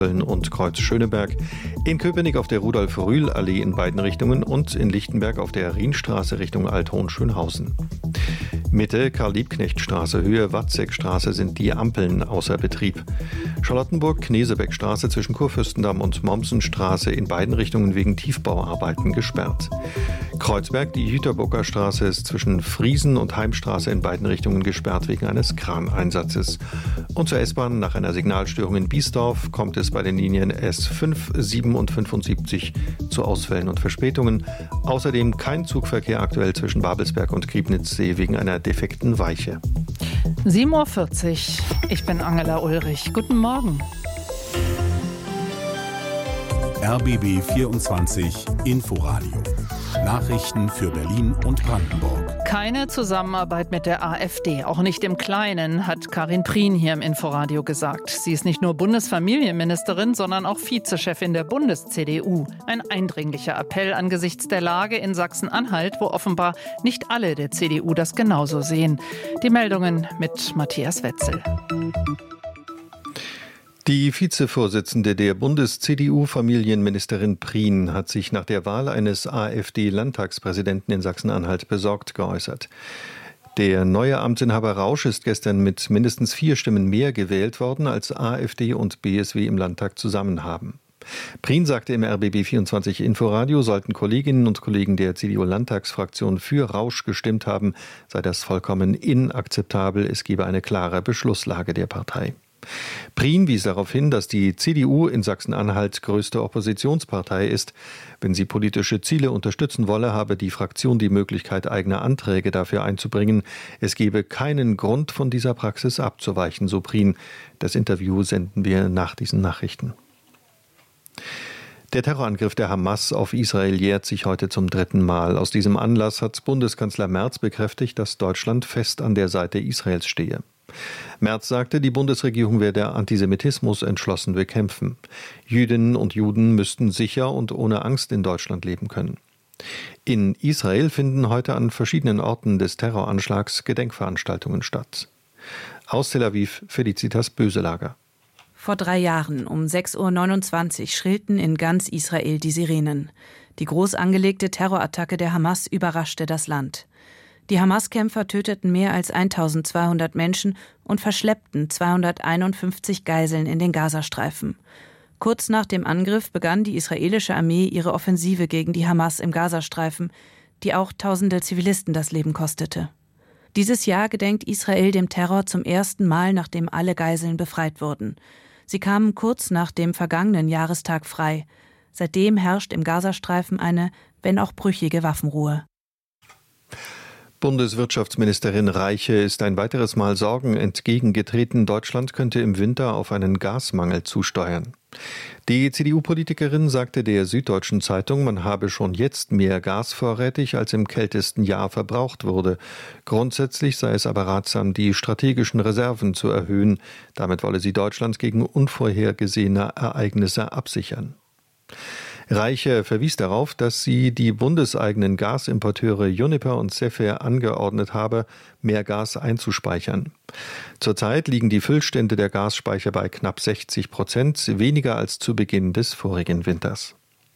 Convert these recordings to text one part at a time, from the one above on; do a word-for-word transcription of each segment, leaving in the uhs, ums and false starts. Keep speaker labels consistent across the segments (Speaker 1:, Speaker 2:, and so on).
Speaker 1: und Kreuz Schöneberg, in Köpenick auf der Rudolf-Rühl-Allee in beiden Richtungen und in Lichtenberg auf der Rienstraße Richtung Althohn-Schönhausen. Mitte Karl-Liebknecht-Straße, Höhe Watzekstraße sind die Ampeln außer Betrieb. Charlottenburg-Knesebeck-Straße zwischen Kurfürstendamm und Mommsenstraße in beiden Richtungen wegen Tiefbauarbeiten gesperrt. Kreuzberg, die Jüterburger Straße ist zwischen Friesen und Heimstraße in beiden Richtungen gesperrt wegen eines Kraneinsatzes. Und zur S-Bahn nach einer Signalstörung in Biesdorf kommt es bei den Linien S fünf, sieben und fünfundsiebzig zu Ausfällen und Verspätungen. Außerdem kein Zugverkehr aktuell zwischen Babelsberg und Griebnitzsee wegen einer defekten Weiche.
Speaker 2: sieben Uhr vierzig. Ich bin Angela Ulrich. Guten Morgen.
Speaker 3: R B B vierundzwanzig Inforadio. Nachrichten für Berlin und Brandenburg.
Speaker 2: Keine Zusammenarbeit mit der AfD, auch nicht im Kleinen, hat Karin Prien hier im Inforadio gesagt. Sie ist nicht nur Bundesfamilienministerin, sondern auch Vizechefin der Bundes-C D U. Ein eindringlicher Appell angesichts der Lage in Sachsen-Anhalt, wo offenbar nicht alle der C D U das genauso sehen. Die Meldungen mit Matthias Wetzel.
Speaker 1: Die Vizevorsitzende der Bundes-C D U-Familienministerin Prien hat sich nach der Wahl eines AfD-Landtagspräsidenten in Sachsen-Anhalt besorgt geäußert. Der neue Amtsinhaber Rausch ist gestern mit mindestens vier Stimmen mehr gewählt worden, als AfD und B S W im Landtag zusammen haben. Prien sagte im R B B vierundzwanzig Inforadio, sollten Kolleginnen und Kollegen der C D U-Landtagsfraktion für Rausch gestimmt haben, sei das vollkommen inakzeptabel, es gebe eine klare Beschlusslage der Partei. Prien wies darauf hin, dass die C D U in Sachsen-Anhalt größte Oppositionspartei ist. Wenn sie politische Ziele unterstützen wolle, habe die Fraktion die Möglichkeit, eigene Anträge dafür einzubringen. Es gebe keinen Grund, von dieser Praxis abzuweichen, so Prien. Das Interview senden wir nach diesen Nachrichten. Der Terrorangriff der Hamas auf Israel jährt sich heute zum dritten Mal. Aus diesem Anlass hat Bundeskanzler Merz bekräftigt, dass Deutschland fest an der Seite Israels stehe. Merz sagte, die Bundesregierung werde Antisemitismus entschlossen bekämpfen. Jüdinnen und Juden müssten sicher und ohne Angst in Deutschland leben können. In Israel finden heute an verschiedenen Orten des Terroranschlags Gedenkveranstaltungen statt. Aus Tel Aviv Felicitas Böselager.
Speaker 4: Vor drei Jahren um sechs Uhr neunundzwanzig schrillten in ganz Israel die Sirenen. Die groß angelegte Terrorattacke der Hamas überraschte das Land. Die Hamas-Kämpfer töteten mehr als eintausendzweihundert Menschen und verschleppten zweihunderteinundfünfzig Geiseln in den Gazastreifen. Kurz nach dem Angriff begann die israelische Armee ihre Offensive gegen die Hamas im Gazastreifen, die auch tausende Zivilisten das Leben kostete. Dieses Jahr gedenkt Israel dem Terror zum ersten Mal, nachdem alle Geiseln befreit wurden. Sie kamen kurz nach dem vergangenen Jahrestag frei. Seitdem herrscht im Gazastreifen eine, wenn auch brüchige Waffenruhe.
Speaker 1: Bundeswirtschaftsministerin Reiche ist ein weiteres Mal Sorgen entgegengetreten, Deutschland könnte im Winter auf einen Gasmangel zusteuern. Die C D U-Politikerin sagte der Süddeutschen Zeitung, man habe schon jetzt mehr Gas vorrätig, als im kältesten Jahr verbraucht wurde. Grundsätzlich sei es aber ratsam, die strategischen Reserven zu erhöhen. Damit wolle sie Deutschland gegen unvorhergesehene Ereignisse absichern. Reiche verwies darauf, dass sie die bundeseigenen Gasimporteure Uniper und Cefer angeordnet habe, mehr Gas einzuspeichern. Zurzeit liegen die Füllstände der Gasspeicher bei knapp sechzig Prozent, weniger als zu Beginn des vorigen Winters.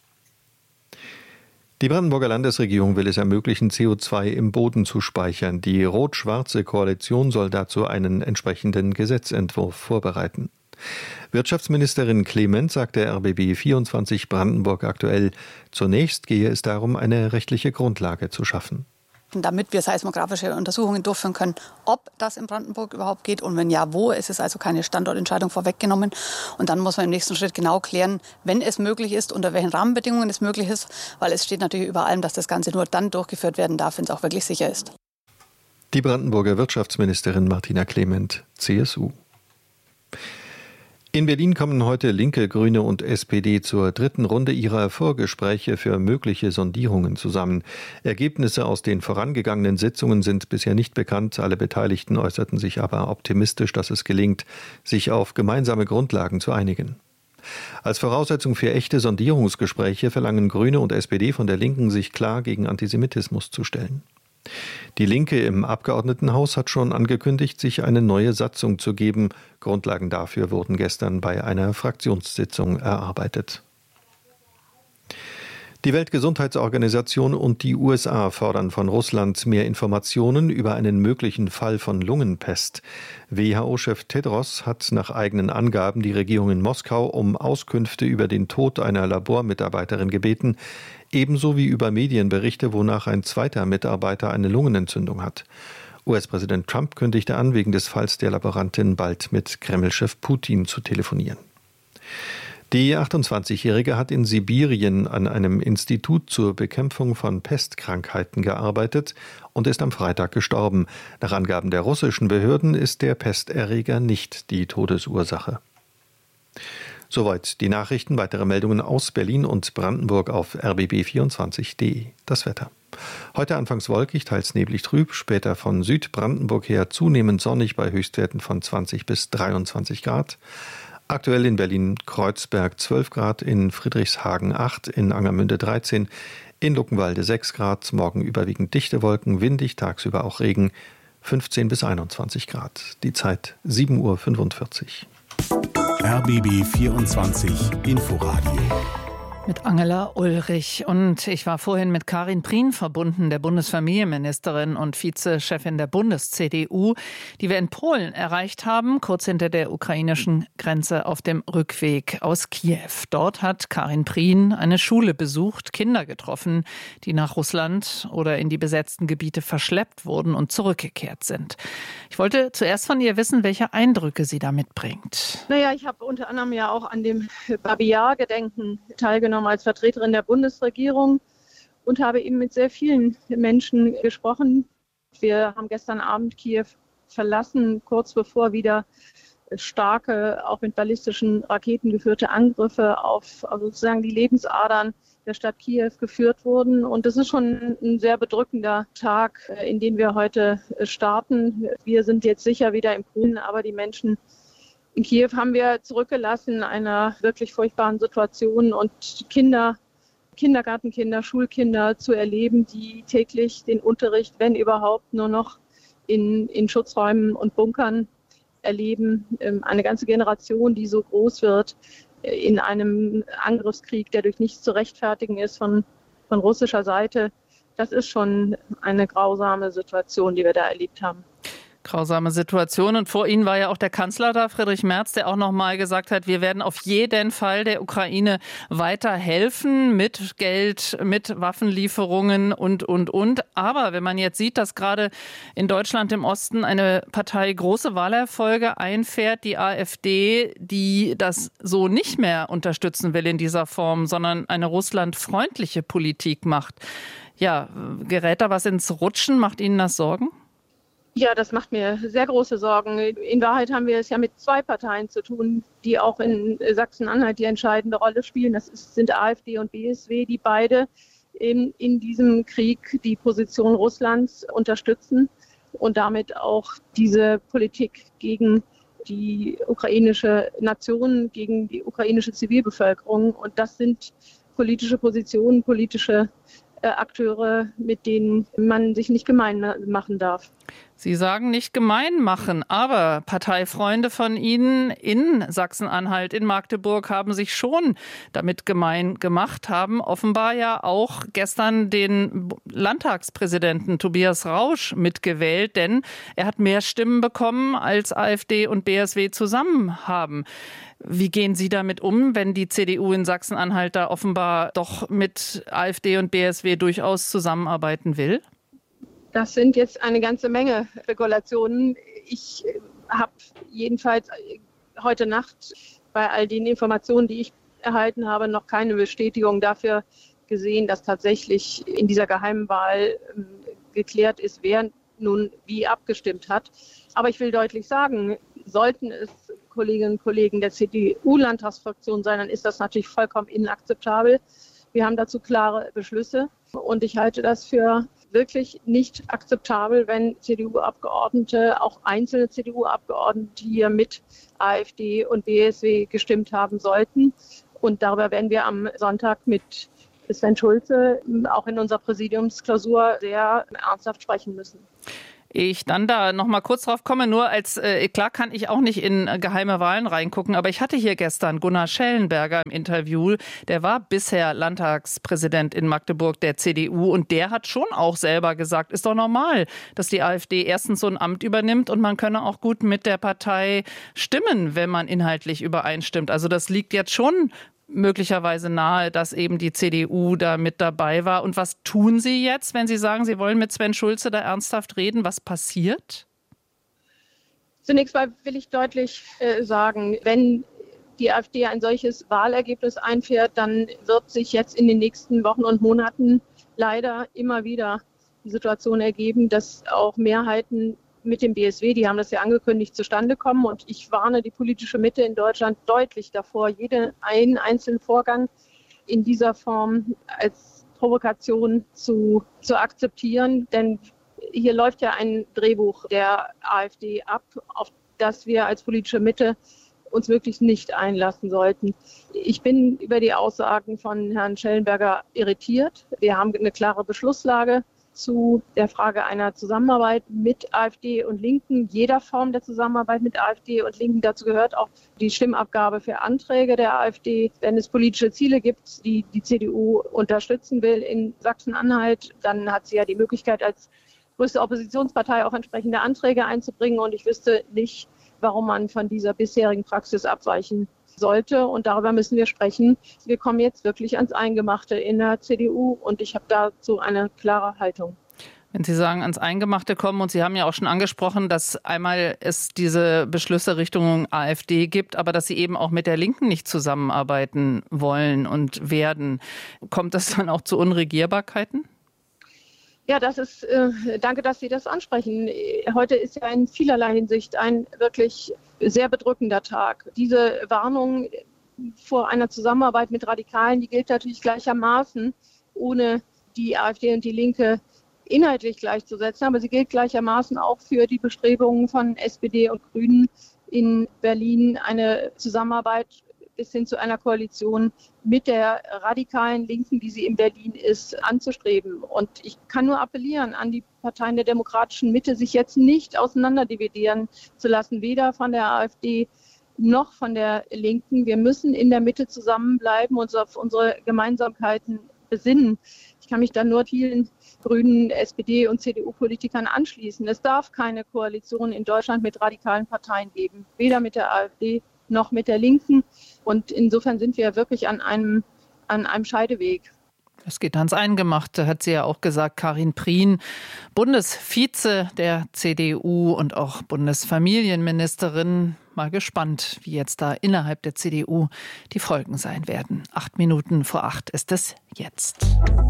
Speaker 1: Die Brandenburger Landesregierung will es ermöglichen, C O zwei im Boden zu speichern. Die rot-schwarze Koalition soll dazu einen entsprechenden Gesetzentwurf vorbereiten. Wirtschaftsministerin Clement sagte R B B vierundzwanzig Brandenburg aktuell, zunächst gehe es darum, eine rechtliche Grundlage zu schaffen.
Speaker 5: Damit wir seismografische Untersuchungen durchführen können, ob das in Brandenburg überhaupt geht und wenn ja, wo. Es ist also keine Standortentscheidung vorweggenommen. Und dann muss man im nächsten Schritt genau klären, wenn es möglich ist, unter welchen Rahmenbedingungen es möglich ist, weil es steht natürlich über allem, dass das Ganze nur dann durchgeführt werden darf, wenn es auch wirklich sicher ist.
Speaker 1: Die Brandenburger Wirtschaftsministerin Martina Clement, C S U. In Berlin kommen heute Linke, Grüne und S P D zur dritten Runde ihrer Vorgespräche für mögliche Sondierungen zusammen. Ergebnisse aus den vorangegangenen Sitzungen sind bisher nicht bekannt. Alle Beteiligten äußerten sich aber optimistisch, dass es gelingt, sich auf gemeinsame Grundlagen zu einigen. Als Voraussetzung für echte Sondierungsgespräche verlangen Grüne und S P D von der Linken, sich klar gegen Antisemitismus zu stellen. Die Linke im Abgeordnetenhaus hat schon angekündigt, sich eine neue Satzung zu geben. Grundlagen dafür wurden gestern bei einer Fraktionssitzung erarbeitet. Die Weltgesundheitsorganisation und die U S A fordern von Russland mehr Informationen über einen möglichen Fall von Lungenpest. W H O-Chef Tedros hat nach eigenen Angaben die Regierung in Moskau um Auskünfte über den Tod einer Labormitarbeiterin gebeten, ebenso wie über Medienberichte, wonach ein zweiter Mitarbeiter eine Lungenentzündung hat. U S-Präsident Trump kündigte an, wegen des Falls der Laborantin bald mit Kreml-Chef Putin zu telefonieren. Die achtundzwanzigjährige hat in Sibirien an einem Institut zur Bekämpfung von Pestkrankheiten gearbeitet und ist am Freitag gestorben. Nach Angaben der russischen Behörden ist der Pesterreger nicht die Todesursache. Soweit die Nachrichten. Weitere Meldungen aus Berlin und Brandenburg auf r b b vierundzwanzig punkt de. Das Wetter. Heute anfangs wolkig, teils neblig trüb, später von Südbrandenburg her zunehmend sonnig bei Höchstwerten von zwanzig bis dreiundzwanzig Grad. Aktuell in Berlin-Kreuzberg zwölf Grad, in Friedrichshagen acht, in Angermünde dreizehn, in Luckenwalde sechs Grad, morgen überwiegend dichte Wolken, windig, tagsüber auch Regen, fünfzehn bis einundzwanzig Grad. Die Zeit sieben Uhr fünfundvierzig.
Speaker 3: R B B vierundzwanzig Inforadio.
Speaker 2: Mit Angela Ulrich. Und ich war vorhin mit Karin Prien verbunden, der Bundesfamilienministerin und Vizechefin der Bundes-C D U, die wir in Polen erreicht haben, kurz hinter der ukrainischen Grenze auf dem Rückweg aus Kiew. Dort hat Karin Prien eine Schule besucht, Kinder getroffen, die nach Russland oder in die besetzten Gebiete verschleppt wurden und zurückgekehrt sind. Ich wollte zuerst von ihr wissen, welche Eindrücke sie da mitbringt.
Speaker 6: Naja, ich habe unter anderem ja auch an dem Babi-Yar-Gedenken teilgenommen als Vertreterin der Bundesregierung und habe eben mit sehr vielen Menschen gesprochen. Wir haben gestern Abend Kiew verlassen, kurz bevor wieder starke, auch mit ballistischen Raketen geführte Angriffe auf also sozusagen die Lebensadern der Stadt Kiew geführt wurden. Und das ist schon ein sehr bedrückender Tag, in den wir heute starten. Wir sind jetzt sicher wieder im Grünen, aber die Menschen in Kiew haben wir zurückgelassen in einer wirklich furchtbaren Situation und Kinder, Kindergartenkinder, Schulkinder zu erleben, die täglich den Unterricht, wenn überhaupt, nur noch in, in Schutzräumen und Bunkern erleben. Eine ganze Generation, die so groß wird in einem Angriffskrieg, der durch nichts zu rechtfertigen ist von, von russischer Seite. Das ist schon eine grausame Situation, die wir da erlebt haben.
Speaker 2: Grausame Situation. Und vor Ihnen war ja auch der Kanzler da, Friedrich Merz, der auch noch mal gesagt hat, wir werden auf jeden Fall der Ukraine weiterhelfen mit Geld, mit Waffenlieferungen und, und, und. Aber wenn man jetzt sieht, dass gerade in Deutschland im Osten eine Partei große Wahlerfolge einfährt, die AfD, die das so nicht mehr unterstützen will in dieser Form, sondern eine russlandfreundliche Politik macht. Ja, gerät da was ins Rutschen? Macht Ihnen das Sorgen?
Speaker 6: Ja, das macht mir sehr große Sorgen. In Wahrheit haben wir es ja mit zwei Parteien zu tun, die auch in Sachsen-Anhalt die entscheidende Rolle spielen. Das ist, sind AfD und B S W, die beide in, in diesem Krieg die Position Russlands unterstützen und damit auch diese Politik gegen die ukrainische Nation, gegen die ukrainische Zivilbevölkerung. Und das sind politische Positionen, politische äh, Akteure, mit denen man sich nicht gemein machen darf.
Speaker 2: Sie sagen nicht gemein machen, aber Parteifreunde von Ihnen in Sachsen-Anhalt, in Magdeburg haben sich schon damit gemein gemacht, haben offenbar ja auch gestern den Landtagspräsidenten Tobias Rausch mitgewählt, denn er hat mehr Stimmen bekommen, als AfD und B S W zusammen haben. Wie gehen Sie damit um, wenn die C D U in Sachsen-Anhalt da offenbar doch mit AfD und B S W durchaus zusammenarbeiten will?
Speaker 6: Das sind jetzt eine ganze Menge Spekulationen. Ich habe jedenfalls heute Nacht bei all den Informationen, die ich erhalten habe, noch keine Bestätigung dafür gesehen, dass tatsächlich in dieser geheimen Wahl geklärt ist, wer nun wie abgestimmt hat. Aber ich will deutlich sagen, sollten es Kolleginnen und Kollegen der C D U-Landtagsfraktion sein, dann ist das natürlich vollkommen inakzeptabel. Wir haben dazu klare Beschlüsse und ich halte das für wirklich nicht akzeptabel, wenn C D U-Abgeordnete, auch einzelne C D U-Abgeordnete hier mit AfD und B S W gestimmt haben sollten. Und darüber werden wir am Sonntag mit Sven Schulze auch in unserer Präsidiumsklausur sehr ernsthaft sprechen müssen.
Speaker 2: Ich dann da noch mal kurz drauf komme, nur als, äh, klar kann ich auch nicht in äh, geheime Wahlen reingucken, aber ich hatte hier gestern Gunnar Schellenberger im Interview, der war bisher Landtagspräsident in Magdeburg der C D U und der hat schon auch selber gesagt, ist doch normal, dass die AfD erstens so ein Amt übernimmt und man könne auch gut mit der Partei stimmen, wenn man inhaltlich übereinstimmt. Also das liegt jetzt schon möglicherweise nahe, dass eben die C D U da mit dabei war. Und was tun Sie jetzt, wenn Sie sagen, Sie wollen mit Sven Schulze da ernsthaft reden? Was passiert?
Speaker 6: Zunächst mal will ich deutlich äh, sagen, wenn die AfD ein solches Wahlergebnis einfährt, dann wird sich jetzt in den nächsten Wochen und Monaten leider immer wieder die Situation ergeben, dass auch Mehrheiten mit dem B S W, die haben das ja angekündigt, zustande kommen. Und ich warne die politische Mitte in Deutschland deutlich davor, jeden einen einzelnen Vorgang in dieser Form als Provokation zu, zu akzeptieren. Denn hier läuft ja ein Drehbuch der AfD ab, auf das wir als politische Mitte uns wirklich nicht einlassen sollten. Ich bin über die Aussagen von Herrn Schellenberger irritiert. Wir haben eine klare Beschlusslage zu der Frage einer Zusammenarbeit mit AfD und Linken, jeder Form der Zusammenarbeit mit AfD und Linken. Dazu gehört auch die Stimmabgabe für Anträge der AfD. Wenn es politische Ziele gibt, die die C D U unterstützen will in Sachsen-Anhalt, dann hat sie ja die Möglichkeit, als größte Oppositionspartei auch entsprechende Anträge einzubringen. Und ich wüsste nicht, warum man von dieser bisherigen Praxis abweichen sollte. Und darüber müssen wir sprechen. Wir kommen jetzt wirklich ans Eingemachte in der C D U und ich habe dazu eine klare Haltung.
Speaker 2: Wenn Sie sagen, ans Eingemachte kommen, und Sie haben ja auch schon angesprochen, dass einmal es diese Beschlüsse Richtung AfD gibt, aber dass Sie eben auch mit der Linken nicht zusammenarbeiten wollen und werden. Kommt das dann auch zu Unregierbarkeiten?
Speaker 6: Ja, das ist, äh, danke, dass Sie das ansprechen. Heute ist ja in vielerlei Hinsicht ein wirklich sehr bedrückender Tag. Diese Warnung vor einer Zusammenarbeit mit Radikalen, die gilt natürlich gleichermaßen, ohne die AfD und die Linke inhaltlich gleichzusetzen, aber sie gilt gleichermaßen auch für die Bestrebungen von S P D und Grünen in Berlin, eine Zusammenarbeit bis hin zu einer Koalition mit der radikalen Linken, wie sie in Berlin ist, anzustreben. Und ich kann nur appellieren an die Parteien der demokratischen Mitte, sich jetzt nicht auseinanderdividieren zu lassen, weder von der AfD noch von der Linken. Wir müssen in der Mitte zusammenbleiben und uns auf unsere Gemeinsamkeiten besinnen. Ich kann mich da nur vielen Grünen, S P D und C D U-Politikern anschließen. Es darf keine Koalition in Deutschland mit radikalen Parteien geben, weder mit der AfD noch mit der Linken. Und insofern sind wir wirklich an einem, an einem Scheideweg.
Speaker 2: Es geht ans Eingemachte, hat sie ja auch gesagt. Karin Prien, Bundesvize der C D U und auch Bundesfamilienministerin. Mal gespannt, wie jetzt da innerhalb der C D U die Folgen sein werden. Acht Minuten vor acht ist es jetzt.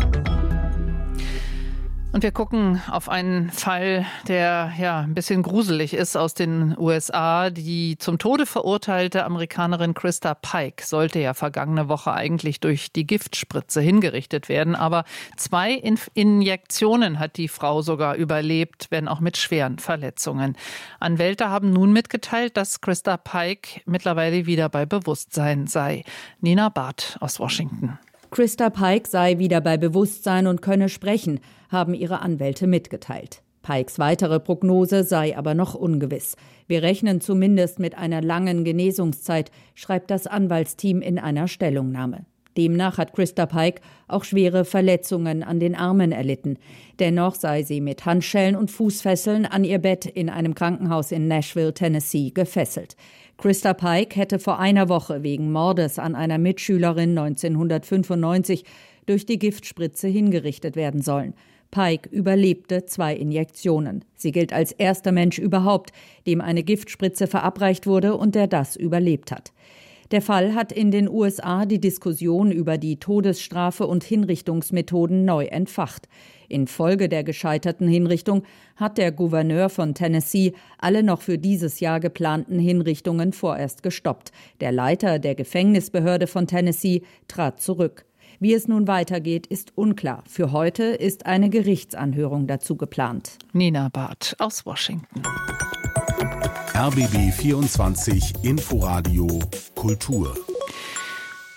Speaker 2: Und wir gucken auf einen Fall, der ja ein bisschen gruselig ist, aus den U S A. Die zum Tode verurteilte Amerikanerin Krista Pike sollte ja vergangene Woche eigentlich durch die Giftspritze hingerichtet werden. Aber zwei Injektionen hat die Frau sogar überlebt, wenn auch mit schweren Verletzungen. Anwälte haben nun mitgeteilt, dass Krista Pike mittlerweile wieder bei Bewusstsein sei. Nina Barth aus Washington.
Speaker 7: Krista Pike sei wieder bei Bewusstsein und könne sprechen, haben ihre Anwälte mitgeteilt. Pikes weitere Prognose sei aber noch ungewiss. Wir rechnen zumindest mit einer langen Genesungszeit, schreibt das Anwaltsteam in einer Stellungnahme. Demnach hat Krista Pike auch schwere Verletzungen an den Armen erlitten. Dennoch sei sie mit Handschellen und Fußfesseln an ihr Bett in einem Krankenhaus in Nashville, Tennessee, gefesselt. Krista Pike hätte vor einer Woche wegen Mordes an einer Mitschülerin neunzehnhundertfünfundneunzig durch die Giftspritze hingerichtet werden sollen. Pike überlebte zwei Injektionen. Sie gilt als erster Mensch überhaupt, dem eine Giftspritze verabreicht wurde und der das überlebt hat. Der Fall hat in den U S A die Diskussion über die Todesstrafe und Hinrichtungsmethoden neu entfacht. Infolge der gescheiterten Hinrichtung hat der Gouverneur von Tennessee alle noch für dieses Jahr geplanten Hinrichtungen vorerst gestoppt. Der Leiter der Gefängnisbehörde von Tennessee trat zurück. Wie es nun weitergeht, ist unklar. Für heute ist eine Gerichtsanhörung dazu geplant.
Speaker 2: Nina Barth aus Washington.
Speaker 3: R B B vierundzwanzig Inforadio Kultur.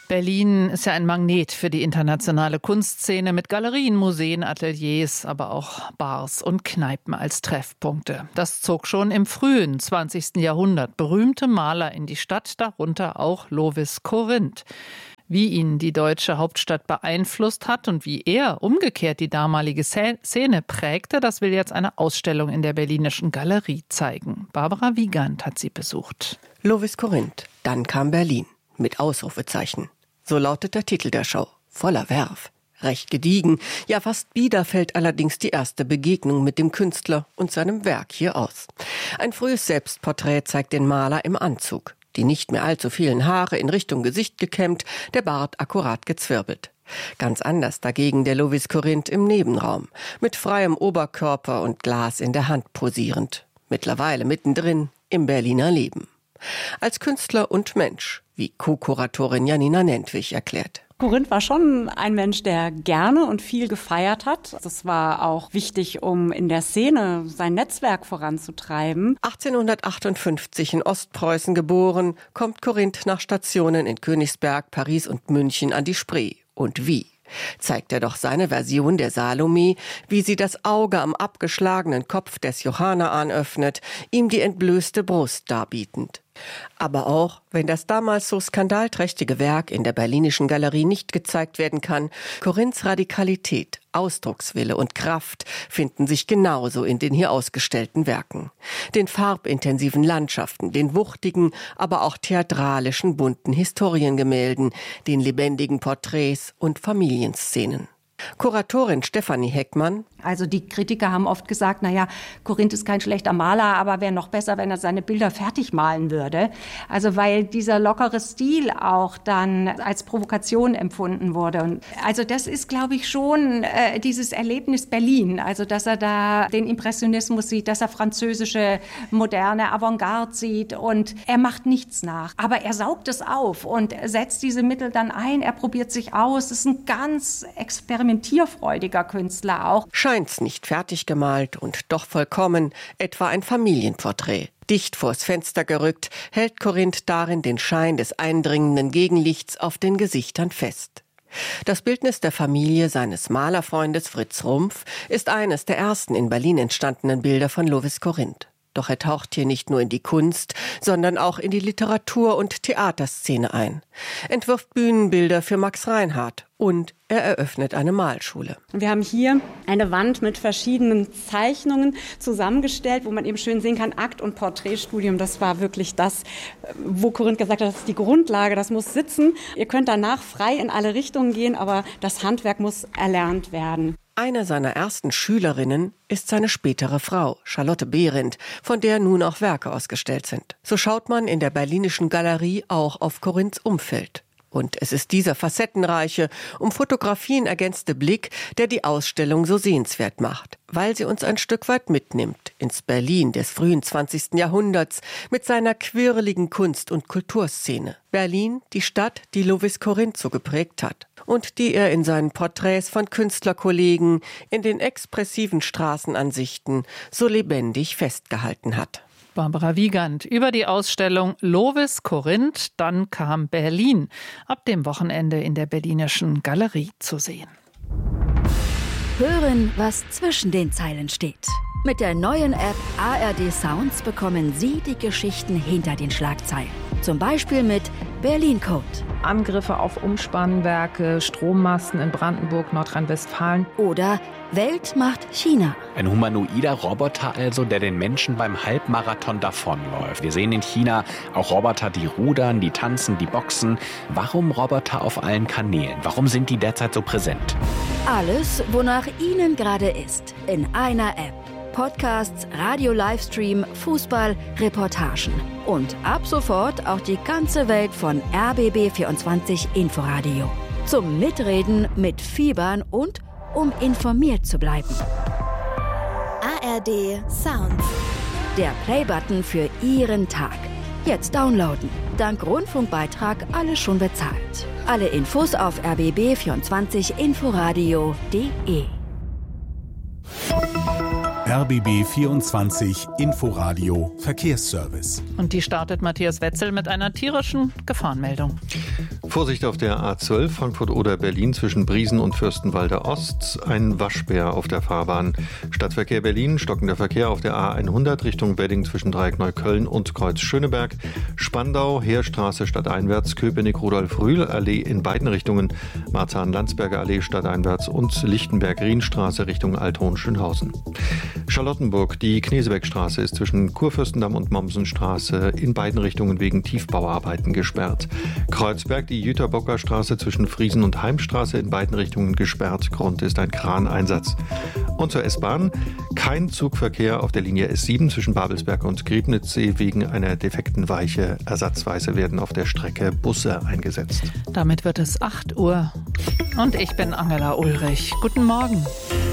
Speaker 2: Berlin ist ja ein Magnet für die internationale Kunstszene mit Galerien, Museen, Ateliers, aber auch Bars und Kneipen als Treffpunkte. Das zog schon im frühen zwanzigsten Jahrhundert berühmte Maler in die Stadt, darunter auch Lovis Corinth. Wie ihn die deutsche Hauptstadt beeinflusst hat und wie er umgekehrt die damalige Szene prägte, das will jetzt eine Ausstellung in der Berlinischen Galerie zeigen. Barbara Wiegand hat sie besucht.
Speaker 8: Lovis Corinth, dann kam Berlin mit Ausrufezeichen. So lautet der Titel der Show. Voller Werf. Recht gediegen, ja fast bieder fällt allerdings die erste Begegnung mit dem Künstler und seinem Werk hier aus. Ein frühes Selbstporträt zeigt den Maler im Anzug. Die nicht mehr allzu vielen Haare in Richtung Gesicht gekämmt, der Bart akkurat gezwirbelt. Ganz anders dagegen der Lovis Corinth im Nebenraum, mit freiem Oberkörper und Glas in der Hand posierend. Mittlerweile mittendrin im Berliner Leben. Als Künstler und Mensch, wie Co-Kuratorin Janina Nentwich erklärt.
Speaker 9: Corinth war schon ein Mensch, der gerne und viel gefeiert hat. Das war auch wichtig, um in der Szene sein Netzwerk voranzutreiben.
Speaker 8: achtzehnhundertachtundfünfzig in Ostpreußen geboren, kommt Corinth nach Stationen in Königsberg, Paris und München an die Spree. Und wie? Zeigt er doch seine Version der Salome, wie sie das Auge am abgeschlagenen Kopf des Johannaan öffnet, ihm die entblößte Brust darbietend. Aber auch, wenn das damals so skandalträchtige Werk in der Berlinischen Galerie nicht gezeigt werden kann, Corinths Radikalität, Ausdruckswille und Kraft finden sich genauso in den hier ausgestellten Werken. Den farbintensiven Landschaften, den wuchtigen, aber auch theatralischen bunten Historiengemälden, den lebendigen Porträts und Familienszenen. Kuratorin Stefanie Heckmann.
Speaker 10: Also die Kritiker haben oft gesagt, naja, Corinth ist kein schlechter Maler, aber wäre noch besser, wenn er seine Bilder fertig malen würde. Also weil dieser lockere Stil auch dann als Provokation empfunden wurde. Und also das ist, glaube ich, schon äh, dieses Erlebnis Berlin. Also dass er da den Impressionismus sieht, dass er französische, moderne Avantgarde sieht und er macht nichts nach. Aber er saugt es auf und setzt diese Mittel dann ein, er probiert sich aus. Es ist ein ganz experimentierfreudiger Künstler auch.
Speaker 8: Scheint's nicht fertig gemalt und doch vollkommen, etwa ein Familienporträt. Dicht vors Fenster gerückt, hält Corinth darin den Schein des eindringenden Gegenlichts auf den Gesichtern fest. Das Bildnis der Familie seines Malerfreundes Fritz Rumpf ist eines der ersten in Berlin entstandenen Bilder von Lovis Corinth. Doch er taucht hier nicht nur in die Kunst, sondern auch in die Literatur- und Theaterszene ein, entwirft Bühnenbilder für Max Reinhardt und er eröffnet eine Malschule.
Speaker 9: Wir haben hier eine Wand mit verschiedenen Zeichnungen zusammengestellt, wo man eben schön sehen kann, Akt- und Porträtstudium. Das war wirklich das, wo Corinth gesagt hat, das ist die Grundlage, das muss sitzen. Ihr könnt danach frei in alle Richtungen gehen, aber das Handwerk muss erlernt werden.
Speaker 8: Eine seiner ersten Schülerinnen ist seine spätere Frau, Charlotte Behrendt, von der nun auch Werke ausgestellt sind. So schaut man in der Berlinischen Galerie auch auf Corinths Umfeld. Und es ist dieser facettenreiche, um Fotografien ergänzte Blick, der die Ausstellung so sehenswert macht, weil sie uns ein Stück weit mitnimmt ins Berlin des frühen zwanzigsten Jahrhunderts mit seiner quirligen Kunst- und Kulturszene. Berlin, die Stadt, die Lovis Corinth so geprägt hat und die er in seinen Porträts von Künstlerkollegen, in den expressiven Straßenansichten so lebendig festgehalten hat.
Speaker 2: Barbara Wiegand über die Ausstellung Lovis Corinth, dann kam Berlin, ab dem Wochenende in der Berlinischen Galerie zu sehen.
Speaker 11: Hören, was zwischen den Zeilen steht. Mit der neuen App A R D Sounds bekommen Sie die Geschichten hinter den Schlagzeilen. Zum Beispiel mit Berlin Code.
Speaker 12: Angriffe auf Umspannwerke, Strommasten in Brandenburg, Nordrhein-Westfalen.
Speaker 11: Oder Welt macht China.
Speaker 13: Ein humanoider Roboter also, der den Menschen beim Halbmarathon davonläuft. Wir sehen in China auch Roboter, die rudern, die tanzen, die boxen. Warum Roboter auf allen Kanälen? Warum sind die derzeit so präsent?
Speaker 11: Alles, wonach Ihnen gerade ist, in einer App. Podcasts, Radio-Livestream, Fußball, Reportagen. Und ab sofort auch die ganze Welt von R B B vierundzwanzig Inforadio. Zum Mitreden, Mitfiebern und um informiert zu bleiben.
Speaker 14: A R D Sounds.
Speaker 11: Der Play-Button für Ihren Tag. Jetzt downloaden. Dank Rundfunkbeitrag alles schon bezahlt. Alle Infos auf r b b vierundzwanzig inforadio punkt de.
Speaker 3: R B B vierundzwanzig Inforadio Verkehrsservice.
Speaker 2: Und die startet Matthias Wetzel mit einer tierischen Gefahrenmeldung.
Speaker 1: Vorsicht auf der A zwölf Frankfurt-Oder-Berlin zwischen Briesen und Fürstenwalde Ost. Ein Waschbär auf der Fahrbahn. Stadtverkehr Berlin, stockender Verkehr auf der A hundert Richtung Wedding zwischen Dreieck Neukölln und Kreuz Schöneberg. Spandau, Heerstraße stadteinwärts, Köpenick-Rudolf-Rühl-Allee in beiden Richtungen. Marzahn-Landsberger Allee stadteinwärts und Lichtenberg-Rienstraße Richtung Althohen-Schönhausen. Charlottenburg, die Knesebeckstraße ist zwischen Kurfürstendamm und Mommsenstraße in beiden Richtungen wegen Tiefbauarbeiten gesperrt. Kreuzberg, die Jüterbocker Straße zwischen Friesen und Heimstraße in beiden Richtungen gesperrt. Grund ist ein Kraneinsatz. Und zur S-Bahn. Kein Zugverkehr auf der Linie S sieben zwischen Babelsberg und Griebnitzsee wegen einer defekten Weiche. Ersatzweise werden auf der Strecke Busse eingesetzt.
Speaker 2: Damit wird es acht Uhr. Und ich bin Angela Ulrich. Guten Morgen.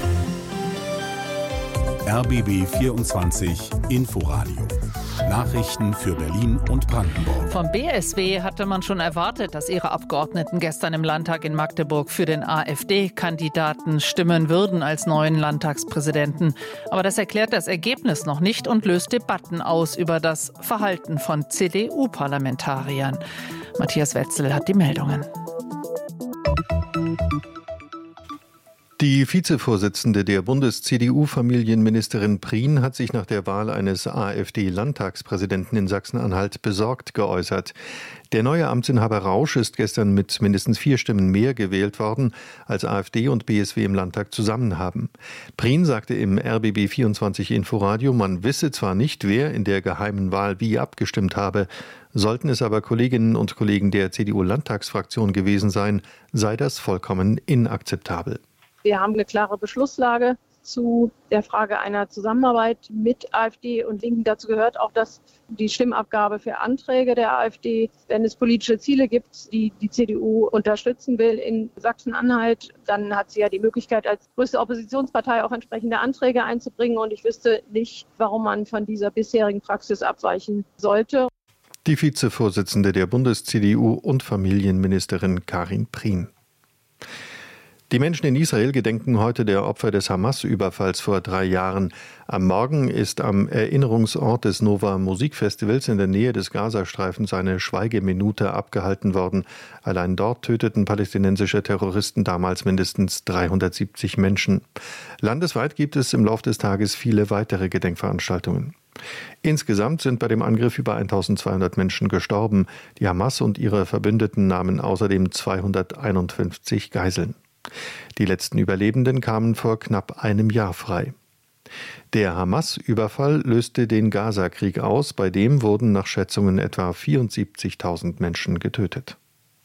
Speaker 3: R B B vierundzwanzig Inforadio. Nachrichten für Berlin und Brandenburg.
Speaker 2: Vom B S W hatte man schon erwartet, dass ihre Abgeordneten gestern im Landtag in Magdeburg für den AfD-Kandidaten stimmen würden als neuen Landtagspräsidenten. Aber das erklärt das Ergebnis noch nicht und löst Debatten aus über das Verhalten von C D U-Parlamentariern. Matthias Wetzel hat die Meldungen.
Speaker 1: Die Vizevorsitzende der Bundes-C D U-Familienministerin Prien hat sich nach der Wahl eines AfD-Landtagspräsidenten in Sachsen-Anhalt besorgt geäußert. Der neue Amtsinhaber Rausch ist gestern mit mindestens vier Stimmen mehr gewählt worden, als AfD und B S W im Landtag zusammen haben. Prien sagte im R B B vierundzwanzig Inforadio, man wisse zwar nicht, wer in der geheimen Wahl wie abgestimmt habe, sollten es aber Kolleginnen und Kollegen der C D U-Landtagsfraktion gewesen sein, sei das vollkommen inakzeptabel.
Speaker 6: Wir haben eine klare Beschlusslage zu der Frage einer Zusammenarbeit mit AfD und Linken. Dazu gehört auch, dass die Stimmabgabe für Anträge der AfD, wenn es politische Ziele gibt, die die C D U unterstützen will in Sachsen-Anhalt, dann hat sie ja die Möglichkeit, als größte Oppositionspartei auch entsprechende Anträge einzubringen. Und ich wüsste nicht, warum man von dieser bisherigen Praxis abweichen sollte.
Speaker 1: Die Vizevorsitzende der Bundes-C D U und Familienministerin Karin Prien. Die Menschen in Israel gedenken heute der Opfer des Hamas-Überfalls vor drei Jahren. Am Morgen ist am Erinnerungsort des Nova Musikfestivals in der Nähe des Gazastreifens eine Schweigeminute abgehalten worden. Allein dort töteten palästinensische Terroristen damals mindestens dreihundertsiebzig Menschen. Landesweit gibt es im Laufe des Tages viele weitere Gedenkveranstaltungen. Insgesamt sind bei dem Angriff über eintausendzweihundert Menschen gestorben. Die Hamas und ihre Verbündeten nahmen außerdem zweihunderteinundfünfzig Geiseln. Die letzten Überlebenden kamen vor knapp einem Jahr frei. Der Hamas-Überfall löste den Gaza-Krieg aus, bei dem wurden nach Schätzungen etwa vierundsiebzigtausend Menschen getötet.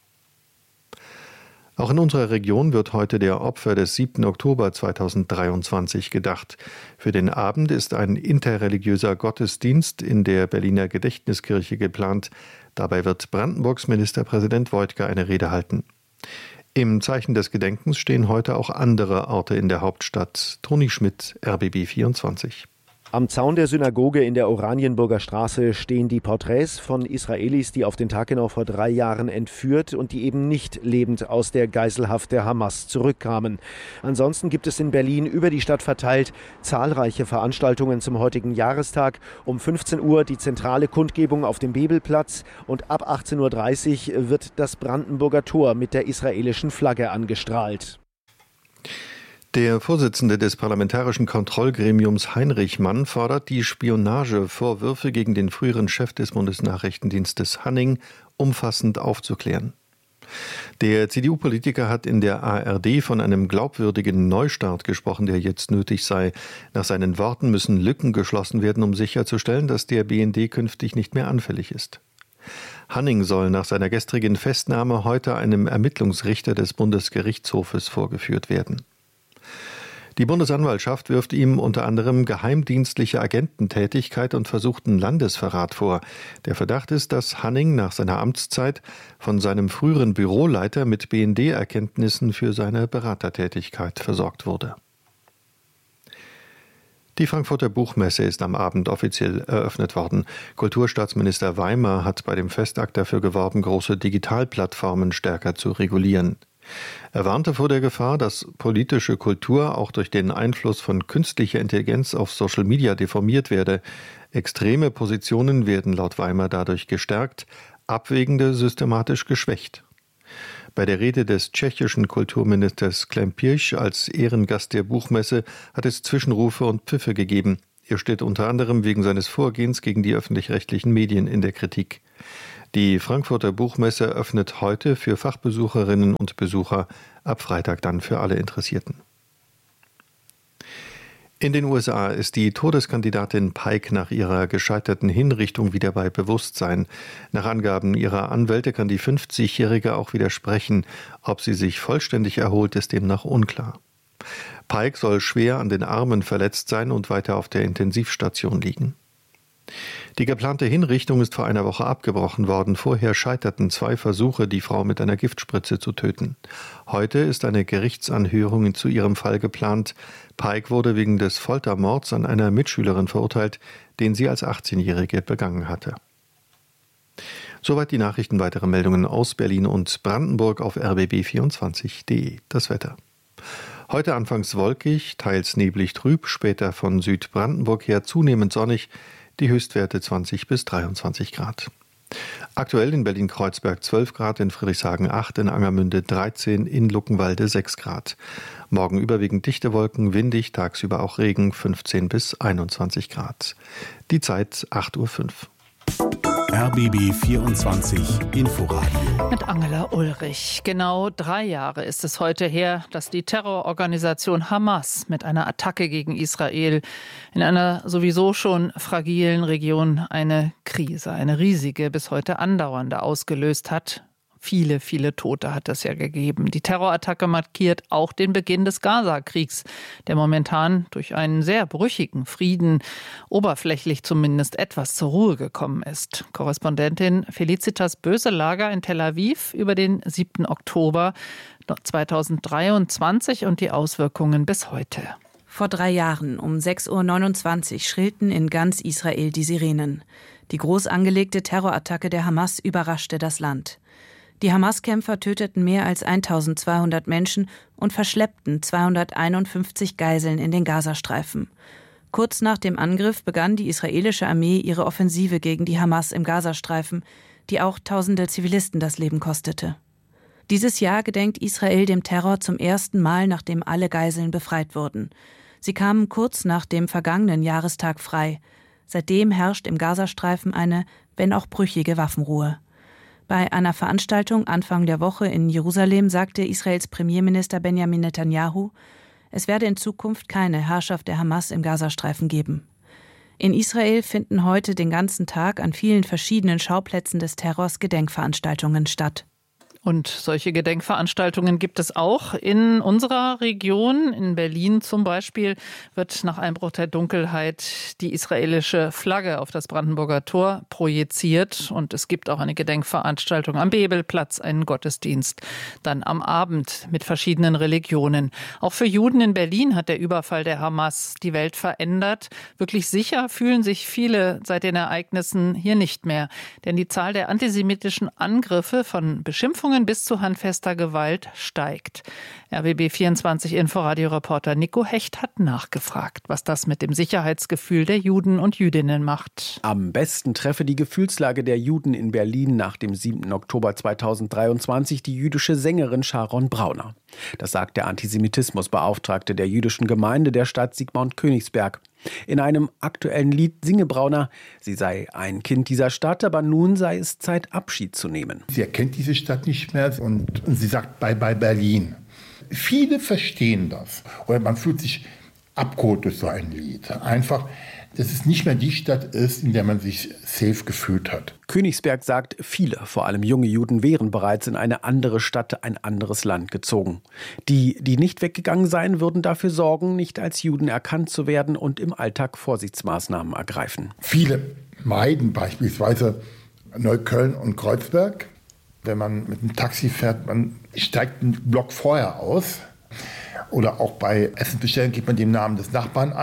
Speaker 1: Auch in unserer Region wird heute der Opfer des siebten Oktober zweitausenddreiundzwanzig gedacht. Für den Abend ist ein interreligiöser Gottesdienst in der Berliner Gedächtniskirche geplant. Dabei wird Brandenburgs Ministerpräsident Woidke eine Rede halten. Im Zeichen des Gedenkens stehen heute auch andere Orte in der Hauptstadt. Toni Schmidt, R B B vierundzwanzig.
Speaker 15: Am Zaun der Synagoge in der Oranienburger Straße stehen die Porträts von Israelis, die auf den Tag genau vor drei Jahren entführt und die eben nicht lebend aus der Geiselhaft der Hamas zurückkamen. Ansonsten gibt es in Berlin über die Stadt verteilt zahlreiche Veranstaltungen zum heutigen Jahrestag. Um fünfzehn Uhr die zentrale Kundgebung auf dem Bebelplatz und ab achtzehn Uhr dreißig wird das Brandenburger Tor mit der israelischen Flagge angestrahlt.
Speaker 1: Der Vorsitzende des Parlamentarischen Kontrollgremiums Heinrich Mann fordert, die Spionagevorwürfe gegen den früheren Chef des Bundesnachrichtendienstes Hanning umfassend aufzuklären. Der C D U-Politiker hat in der A R D von einem glaubwürdigen Neustart gesprochen, der jetzt nötig sei. Nach seinen Worten müssen Lücken geschlossen werden, um sicherzustellen, dass der B N D künftig nicht mehr anfällig ist. Hanning soll nach seiner gestrigen Festnahme heute einem Ermittlungsrichter des Bundesgerichtshofes vorgeführt werden. Die Bundesanwaltschaft wirft ihm unter anderem geheimdienstliche Agententätigkeit und versuchten Landesverrat vor. Der Verdacht ist, dass Hanning nach seiner Amtszeit von seinem früheren Büroleiter mit B N D-Erkenntnissen für seine Beratertätigkeit versorgt wurde. Die Frankfurter Buchmesse ist am Abend offiziell eröffnet worden. Kulturstaatsminister Weimer hat bei dem Festakt dafür geworben, große Digitalplattformen stärker zu regulieren. Er warnte vor der Gefahr, dass politische Kultur auch durch den Einfluss von künstlicher Intelligenz auf Social Media deformiert werde. Extreme Positionen werden laut Weimer dadurch gestärkt, abwägende systematisch geschwächt. Bei der Rede des tschechischen Kulturministers Clem Pirch als Ehrengast der Buchmesse hat es Zwischenrufe und Pfiffe gegeben. Er steht unter anderem wegen seines Vorgehens gegen die öffentlich-rechtlichen Medien in der Kritik. Die Frankfurter Buchmesse öffnet heute für Fachbesucherinnen und Besucher, ab Freitag dann für alle Interessierten. In den U S A ist die Todeskandidatin Pike nach ihrer gescheiterten Hinrichtung wieder bei Bewusstsein. Nach Angaben ihrer Anwälte kann die fünfzigjährige auch wieder sprechen. Ob sie sich vollständig erholt, ist demnach unklar. Pike soll schwer an den Armen verletzt sein und weiter auf der Intensivstation liegen. Die geplante Hinrichtung ist vor einer Woche abgebrochen worden. Vorher scheiterten zwei Versuche, die Frau mit einer Giftspritze zu töten. Heute ist eine Gerichtsanhörung zu ihrem Fall geplant. Pike wurde wegen des Foltermords an einer Mitschülerin verurteilt, den sie als achtzehnjährige begangen hatte. Soweit die Nachrichten. Weitere Meldungen aus Berlin und Brandenburg auf r b b vierundzwanzig punkt de. Das Wetter. Heute anfangs wolkig, teils neblig trüb, später von Südbrandenburg her zunehmend sonnig, die Höchstwerte zwanzig bis dreiundzwanzig Grad. Aktuell in Berlin-Kreuzberg zwölf Grad, in Friedrichshagen acht, in Angermünde dreizehn, in Luckenwalde sechs Grad. Morgen überwiegend dichte Wolken, windig, tagsüber auch Regen, fünfzehn bis einundzwanzig Grad. Die Zeit acht Uhr fünf.
Speaker 3: R B B vierundzwanzig Inforadio.
Speaker 2: Mit Angela Ulrich. Genau drei Jahre ist es heute her, dass die Terrororganisation Hamas mit einer Attacke gegen Israel in einer sowieso schon fragilen Region eine Krise, eine riesige, bis heute andauernde, ausgelöst hat. Viele, viele Tote hat es ja gegeben. Die Terrorattacke markiert auch den Beginn des Gaza-Kriegs, der momentan durch einen sehr brüchigen Frieden oberflächlich zumindest etwas zur Ruhe gekommen ist. Korrespondentin Felicitas Böselager in Tel Aviv über den siebten Oktober zweitausenddreiundzwanzig und die Auswirkungen bis heute.
Speaker 4: Vor drei Jahren um sechs Uhr neunundzwanzig schrillten in ganz Israel die Sirenen. Die groß angelegte Terrorattacke der Hamas überraschte das Land. Die Hamas-Kämpfer töteten mehr als eintausendzweihundert Menschen und verschleppten zweihunderteinundfünfzig Geiseln in den Gazastreifen. Kurz nach dem Angriff begann die israelische Armee ihre Offensive gegen die Hamas im Gazastreifen, die auch tausende Zivilisten das Leben kostete. Dieses Jahr gedenkt Israel dem Terror zum ersten Mal, nachdem alle Geiseln befreit wurden. Sie kamen kurz nach dem vergangenen Jahrestag frei. Seitdem herrscht im Gazastreifen eine, wenn auch brüchige Waffenruhe. Bei einer Veranstaltung Anfang der Woche in Jerusalem sagte Israels Premierminister Benjamin Netanyahu, es werde in Zukunft keine Herrschaft der Hamas im Gazastreifen geben. In Israel finden heute den ganzen Tag an vielen verschiedenen Schauplätzen des Terrors Gedenkveranstaltungen statt.
Speaker 2: Und solche Gedenkveranstaltungen gibt es auch in unserer Region. In Berlin zum Beispiel wird nach Einbruch der Dunkelheit die israelische Flagge auf das Brandenburger Tor projiziert. Und es gibt auch eine Gedenkveranstaltung am Bebelplatz, einen Gottesdienst dann am Abend mit verschiedenen Religionen. Auch für Juden in Berlin hat der Überfall der Hamas die Welt verändert. Wirklich sicher fühlen sich viele seit den Ereignissen hier nicht mehr. Denn die Zahl der antisemitischen Angriffe von Beschimpfungen bis zu handfester Gewalt steigt. R B B vierundzwanzig Inforadio-Reporter Nico Hecht hat nachgefragt, was das mit dem Sicherheitsgefühl der Juden und Jüdinnen macht.
Speaker 16: Am besten treffe die Gefühlslage der Juden in Berlin nach dem siebten Oktober zweitausenddreiundzwanzig die jüdische Sängerin Sharon Brauner. Das sagt der Antisemitismusbeauftragte der jüdischen Gemeinde der Stadt Sigmund Königsberg. In einem aktuellen Lied singe Brauner, sie sei ein Kind dieser Stadt, aber nun sei es Zeit, Abschied zu nehmen.
Speaker 17: Sie erkennt diese Stadt nicht mehr und, und sie sagt Bye bye Berlin. Viele verstehen das oder man fühlt sich abgeholt durch so ein Lied. Einfach, dass es nicht mehr die Stadt ist, in der man sich safe gefühlt hat.
Speaker 16: Königsberg sagt, viele, vor allem junge Juden, wären bereits in eine andere Stadt, ein anderes Land gezogen. Die, die nicht weggegangen seien, würden dafür sorgen, nicht als Juden erkannt zu werden und im Alltag Vorsichtsmaßnahmen ergreifen.
Speaker 17: Viele meiden beispielsweise Neukölln und Kreuzberg. Wenn man mit dem Taxi fährt, man steigt einen Block vorher aus. Oder auch bei Essensbestellen gibt man den Namen des Nachbarn an.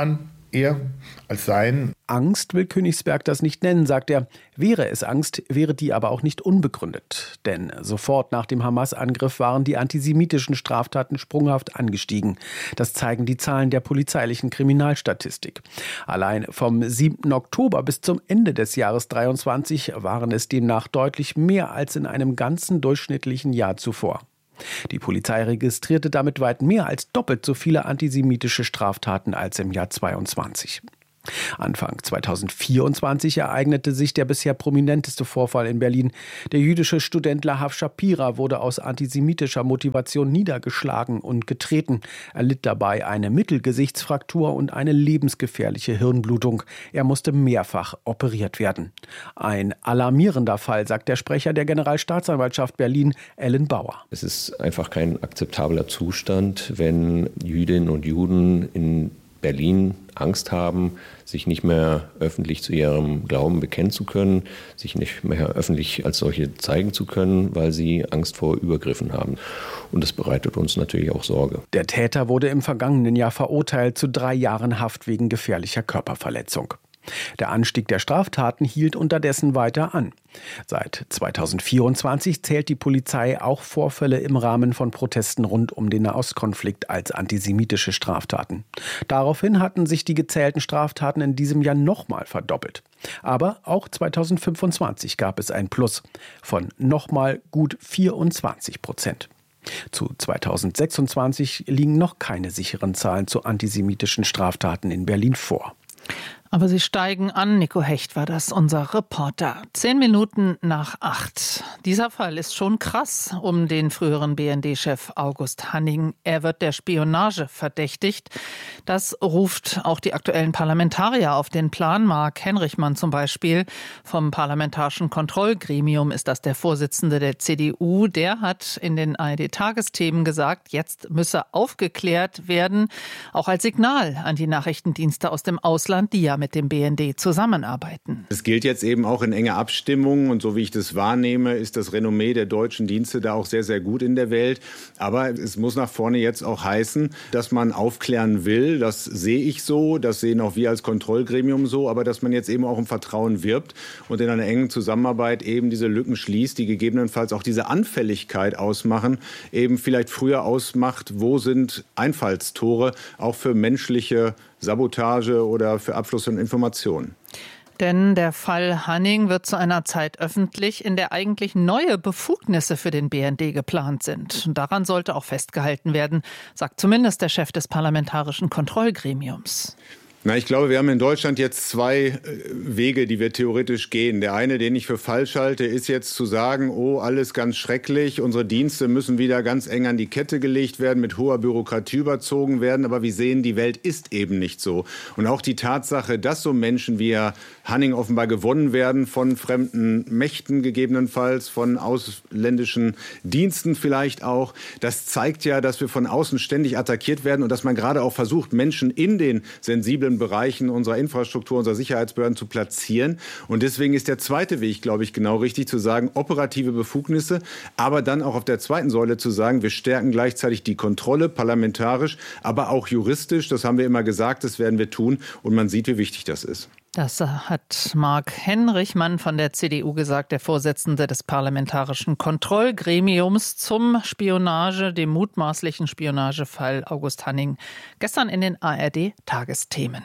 Speaker 17: eher als sein.
Speaker 16: Angst will Königsberg das nicht nennen, sagt er. Wäre es Angst, wäre die aber auch nicht unbegründet. Denn sofort nach dem Hamas-Angriff waren die antisemitischen Straftaten sprunghaft angestiegen. Das zeigen die Zahlen der polizeilichen Kriminalstatistik. Allein vom siebten Oktober bis zum Ende des Jahres dreiundzwanzig waren es demnach deutlich mehr als in einem ganzen durchschnittlichen Jahr zuvor. Die Polizei registrierte damit weit mehr als doppelt so viele antisemitische Straftaten als im Jahr zweiundzwanzig. Anfang zweitausendvierundzwanzig ereignete sich der bisher prominenteste Vorfall in Berlin. Der jüdische Student Lahav Shapira wurde aus antisemitischer Motivation niedergeschlagen und getreten. Er litt dabei eine Mittelgesichtsfraktur und eine lebensgefährliche Hirnblutung. Er musste mehrfach operiert werden. Ein alarmierender Fall, sagt der Sprecher der Generalstaatsanwaltschaft Berlin, Ellen Bauer.
Speaker 18: Es ist einfach kein akzeptabler Zustand, wenn Jüdinnen und Juden in Berlin Angst haben, sich nicht mehr öffentlich zu ihrem Glauben bekennen zu können, sich nicht mehr öffentlich als solche zeigen zu können, weil sie Angst vor Übergriffen haben. Und das bereitet uns natürlich auch Sorge.
Speaker 16: Der Täter wurde im vergangenen Jahr verurteilt zu drei Jahren Haft wegen gefährlicher Körperverletzung. Der Anstieg der Straftaten hielt unterdessen weiter an. Seit zweitausendvierundzwanzig zählt die Polizei auch Vorfälle im Rahmen von Protesten rund um den Nahostkonflikt als antisemitische Straftaten. Daraufhin hatten sich die gezählten Straftaten in diesem Jahr nochmal verdoppelt. Aber auch zweitausendfünfundzwanzig gab es ein Plus von nochmal gut vierundzwanzig Prozent. Zu zweitausendsechsundzwanzig liegen noch keine sicheren Zahlen zu antisemitischen Straftaten in Berlin vor.
Speaker 2: Aber sie steigen an. Nico Hecht war das, unser Reporter. Zehn Minuten nach acht. Dieser Fall ist schon krass um den früheren B N D-Chef August Hanning. Er wird der Spionage verdächtigt. Das ruft auch die aktuellen Parlamentarier auf den Plan. Marc Henrichmann zum Beispiel vom Parlamentarischen Kontrollgremium ist das der Vorsitzende der C D U. Der hat in den A R D-Tagesthemen gesagt, jetzt müsse aufgeklärt werden, auch als Signal an die Nachrichtendienste aus dem Ausland, die ja mit dem B N D zusammenarbeiten.
Speaker 19: Es gilt jetzt eben auch in enger Abstimmung und so wie ich das wahrnehme, ist das Renommee der deutschen Dienste da auch sehr, sehr gut in der Welt. Aber es muss nach vorne jetzt auch heißen, dass man aufklären will. Das sehe ich so, das sehen auch wir als Kontrollgremium so, aber dass man jetzt eben auch um Vertrauen wirbt und in einer engen Zusammenarbeit eben diese Lücken schließt, die gegebenenfalls auch diese Anfälligkeit ausmachen, eben vielleicht früher ausmacht, wo sind Einfallstore auch für menschliche Sabotage oder für Abschluss von Informationen.
Speaker 2: Denn der Fall Hanning wird zu einer Zeit öffentlich, in der eigentlich neue Befugnisse für den B N D geplant sind. Und daran sollte auch festgehalten werden, sagt zumindest der Chef des Parlamentarischen Kontrollgremiums.
Speaker 19: Na, ich glaube, wir haben in Deutschland jetzt zwei Wege, die wir theoretisch gehen. Der eine, den ich für falsch halte, ist jetzt zu sagen, oh, alles ganz schrecklich, unsere Dienste müssen wieder ganz eng an die Kette gelegt werden, mit hoher Bürokratie überzogen werden. Aber wir sehen, die Welt ist eben nicht so. Und auch die Tatsache, dass so Menschen wie Herr Hanning offenbar gewonnen werden von fremden Mächten gegebenenfalls, von ausländischen Diensten vielleicht auch, das zeigt ja, dass wir von außen ständig attackiert werden und dass man gerade auch versucht, Menschen in den sensiblen Bereichen unserer Infrastruktur, unserer Sicherheitsbehörden zu platzieren. Und deswegen ist der zweite Weg, glaube ich, genau richtig, zu sagen, operative Befugnisse, aber dann auch auf der zweiten Säule zu sagen, wir stärken gleichzeitig die Kontrolle, parlamentarisch, aber auch juristisch. Das haben wir immer gesagt, das werden wir tun. Und man sieht, wie wichtig das ist.
Speaker 2: Das hat Marc Henrichmann von der C D U gesagt, der Vorsitzende des Parlamentarischen Kontrollgremiums zum Spionage, dem mutmaßlichen Spionagefall August Hanning, gestern in den A R D-Tagesthemen.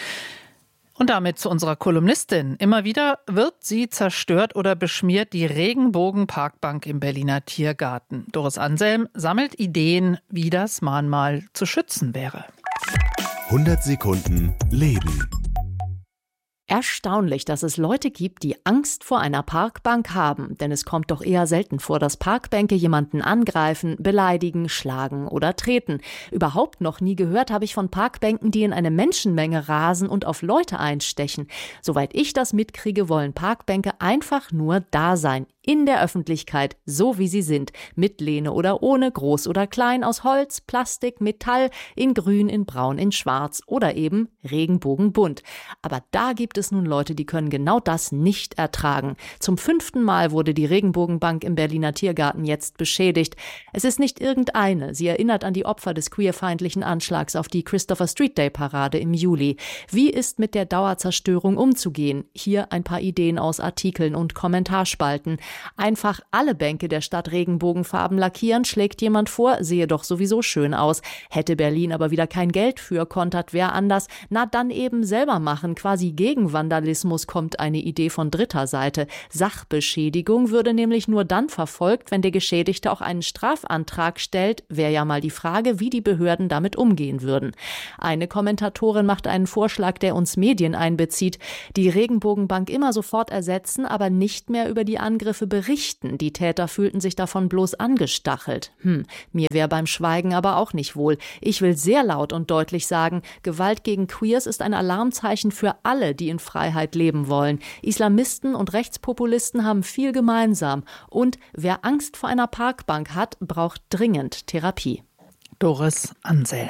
Speaker 2: Und damit zu unserer Kolumnistin. Immer wieder wird sie zerstört oder beschmiert, die Regenbogen-Parkbank im Berliner Tiergarten. Doris Anselm sammelt Ideen, wie das Mahnmal zu schützen wäre.
Speaker 3: hundert Sekunden Leben.
Speaker 20: Erstaunlich, dass es Leute gibt, die Angst vor einer Parkbank haben, denn es kommt doch eher selten vor, dass Parkbänke jemanden angreifen, beleidigen, schlagen oder treten. Überhaupt noch nie gehört habe ich von Parkbänken, die in eine Menschenmenge rasen und auf Leute einstechen. Soweit ich das mitkriege, wollen Parkbänke einfach nur da sein. In der Öffentlichkeit, so wie sie sind, mit Lehne oder ohne, groß oder klein, aus Holz, Plastik, Metall, in grün, in braun, in schwarz oder eben regenbogenbunt. Aber da gibt gibt es nun Leute, die können genau das nicht ertragen. Zum fünften Mal wurde die Regenbogenbank im Berliner Tiergarten jetzt beschädigt. Es ist nicht irgendeine. Sie erinnert an die Opfer des queerfeindlichen Anschlags auf die Christopher Street Day Parade im Juli. Wie ist mit der Dauerzerstörung umzugehen? Hier ein paar Ideen aus Artikeln und Kommentarspalten. Einfach alle Bänke der Stadt Regenbogenfarben lackieren, schlägt jemand vor, sehe doch sowieso schön aus. Hätte Berlin aber wieder kein Geld für, kontert wer anders. Na dann eben selber machen. Quasi gegen Vandalismus kommt eine Idee von dritter Seite. Sachbeschädigung würde nämlich nur dann verfolgt, wenn der Geschädigte auch einen Strafantrag stellt. Wäre ja mal die Frage, wie die Behörden damit umgehen würden. Eine Kommentatorin macht einen Vorschlag, der uns Medien einbezieht. Die Regenbogenbank immer sofort ersetzen, aber nicht mehr über die Angriffe berichten. Die Täter fühlten sich davon bloß angestachelt. Hm, mir wäre beim Schweigen aber auch nicht wohl. Ich will sehr laut und deutlich sagen, Gewalt gegen Queers ist ein Alarmzeichen für alle, die in Freiheit leben wollen. Islamisten und Rechtspopulisten haben viel gemeinsam. Und wer Angst vor einer Parkbank hat, braucht dringend Therapie.
Speaker 2: Doris Anselm.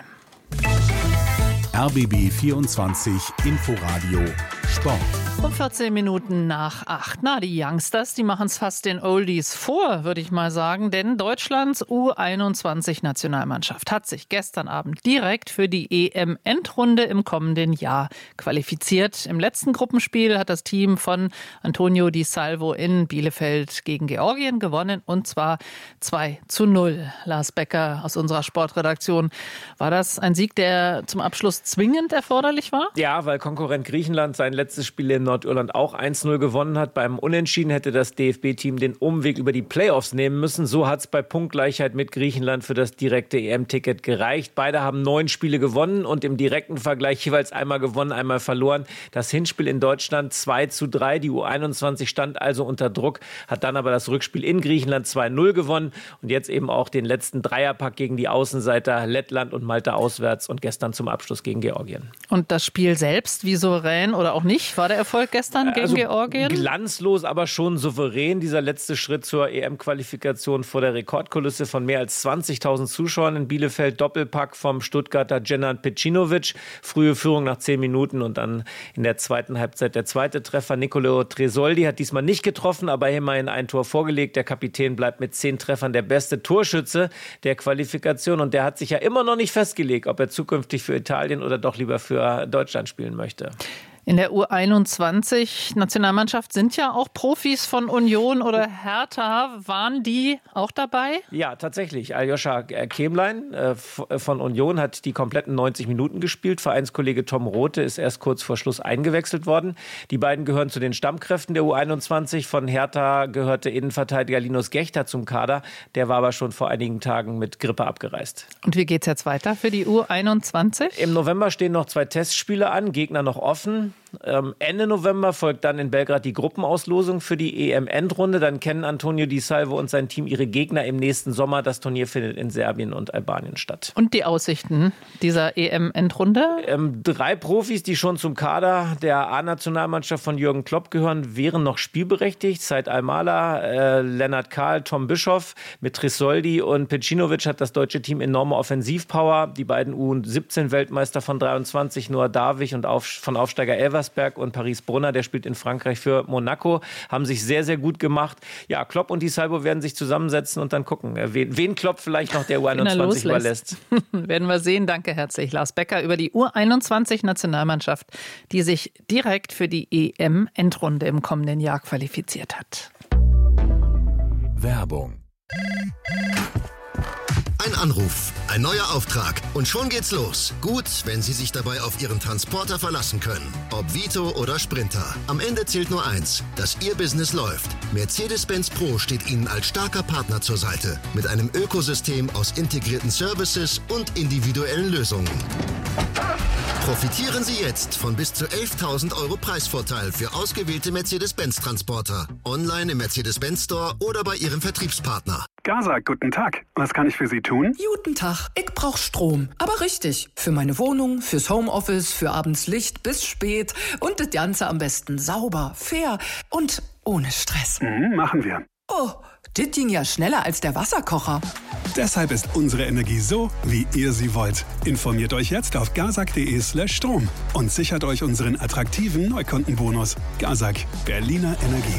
Speaker 3: R B B vierundzwanzig Inforadio Sport.
Speaker 2: Um vierzehn Minuten nach acht. Na, die Youngsters, die machen es fast den Oldies vor, würde ich mal sagen. Denn Deutschlands U einundzwanzig-Nationalmannschaft hat sich gestern Abend direkt für die E M-Endrunde im kommenden Jahr qualifiziert. Im letzten Gruppenspiel hat das Team von Antonio Di Salvo in Bielefeld gegen Georgien gewonnen. Und zwar zwei zu null. Lars Becker aus unserer Sportredaktion. War das ein Sieg, der zum Abschluss zwingend erforderlich war?
Speaker 21: Ja, weil Konkurrent Griechenland sein letztes Spiel in Nordirland auch eins null gewonnen hat. Beim Unentschieden hätte das D F B-Team den Umweg über die Playoffs nehmen müssen. So hat es bei Punktgleichheit mit Griechenland für das direkte E M-Ticket gereicht. Beide haben neun Spiele gewonnen und im direkten Vergleich jeweils einmal gewonnen, einmal verloren. Das Hinspiel in Deutschland zwei zu drei. Die U einundzwanzig stand also unter Druck, hat dann aber das Rückspiel in Griechenland zwei null gewonnen und jetzt eben auch den letzten Dreierpack gegen die Außenseiter Lettland und Malta auswärts und gestern zum Abschluss gegen Georgien.
Speaker 2: Und das Spiel selbst, wie souverän oder auch nicht, war der Erfolg gestern gegen
Speaker 21: also
Speaker 2: Georgien?
Speaker 21: Glanzlos, aber schon souverän. Dieser letzte Schritt zur E M-Qualifikation vor der Rekordkulisse von mehr als zwanzigtausend Zuschauern in Bielefeld. Doppelpack vom Stuttgarter Dženan Pecinovic. Frühe Führung nach zehn Minuten und dann in der zweiten Halbzeit der zweite Treffer. Niccolò Tresoldi hat diesmal nicht getroffen, aber immerhin ein Tor vorgelegt. Der Kapitän bleibt mit zehn Treffern der beste Torschütze der Qualifikation und der hat sich ja immer noch nicht festgelegt, ob er zukünftig für Italien oder doch lieber für Deutschland spielen möchte.
Speaker 2: In der U einundzwanzig-Nationalmannschaft sind ja auch Profis von Union oder Hertha. Waren die auch dabei?
Speaker 21: Ja, tatsächlich. Aljoscha Kemlein äh, von Union hat die kompletten neunzig Minuten gespielt. Vereinskollege Tom Rothe ist erst kurz vor Schluss eingewechselt worden. Die beiden gehören zu den Stammkräften der U einundzwanzig. Von Hertha gehörte Innenverteidiger Linus Gächter zum Kader. Der war aber schon vor einigen Tagen mit Grippe abgereist.
Speaker 2: Und wie geht's jetzt weiter für die U einundzwanzig?
Speaker 21: Im November stehen noch zwei Testspiele an, Gegner noch offen. Ähm, Ende November folgt dann in Belgrad die Gruppenauslosung für die E M-Endrunde. Dann kennen Antonio Di Salvo und sein Team ihre Gegner im nächsten Sommer. Das Turnier findet in Serbien und Albanien statt.
Speaker 2: Und die Aussichten dieser E M-Endrunde?
Speaker 21: Ähm, drei Profis, die schon zum Kader der A-Nationalmannschaft von Jürgen Klopp gehören, wären noch spielberechtigt. Said Almala, äh, Lennart Kahl, Tom Bischoff. Mit Tresoldi und Pecinovic hat das deutsche Team enorme Offensivpower. Die beiden U siebzehn-Weltmeister von dreiundzwanzig, Noah Darwig und auf, von Aufsteiger Elversberg und Paris Brunner, der spielt in Frankreich für Monaco, haben sich sehr, sehr gut gemacht. Ja, Klopp und Di Salvo werden sich zusammensetzen und dann gucken, wen, wen Klopp vielleicht noch der U einundzwanzig überlässt.
Speaker 2: Werden wir sehen. Danke herzlich, Lars Becker, über die U einundzwanzig-Nationalmannschaft, die sich direkt für die E M-Endrunde im kommenden Jahr qualifiziert hat.
Speaker 3: Werbung.
Speaker 22: Ein Anruf, ein neuer Auftrag und schon geht's los. Gut, wenn Sie sich dabei auf Ihren Transporter verlassen können. Ob Vito oder Sprinter. Am Ende zählt nur eins, dass Ihr Business läuft. Mercedes-Benz Pro steht Ihnen als starker Partner zur Seite. Mit einem Ökosystem aus integrierten Services und individuellen Lösungen. Profitieren Sie jetzt von bis zu elftausend Euro Preisvorteil für ausgewählte Mercedes-Benz-Transporter. Online im Mercedes-Benz Store oder bei Ihrem Vertriebspartner.
Speaker 23: Gaza, guten Tag. Was kann ich für Sie tun?
Speaker 24: Guten Tag. Ich brauche Strom. Aber richtig. Für meine Wohnung, fürs Homeoffice, für abends Licht bis spät. Und das Ganze am besten sauber, fair und ohne Stress.
Speaker 23: Mhm, machen wir.
Speaker 24: Oh, das ging ja schneller als der Wasserkocher.
Speaker 23: Deshalb ist unsere Energie so, wie ihr sie wollt. Informiert euch jetzt auf gazak.de slash Strom und sichert euch unseren attraktiven Neukundenbonus. Gazak, Berliner Energie.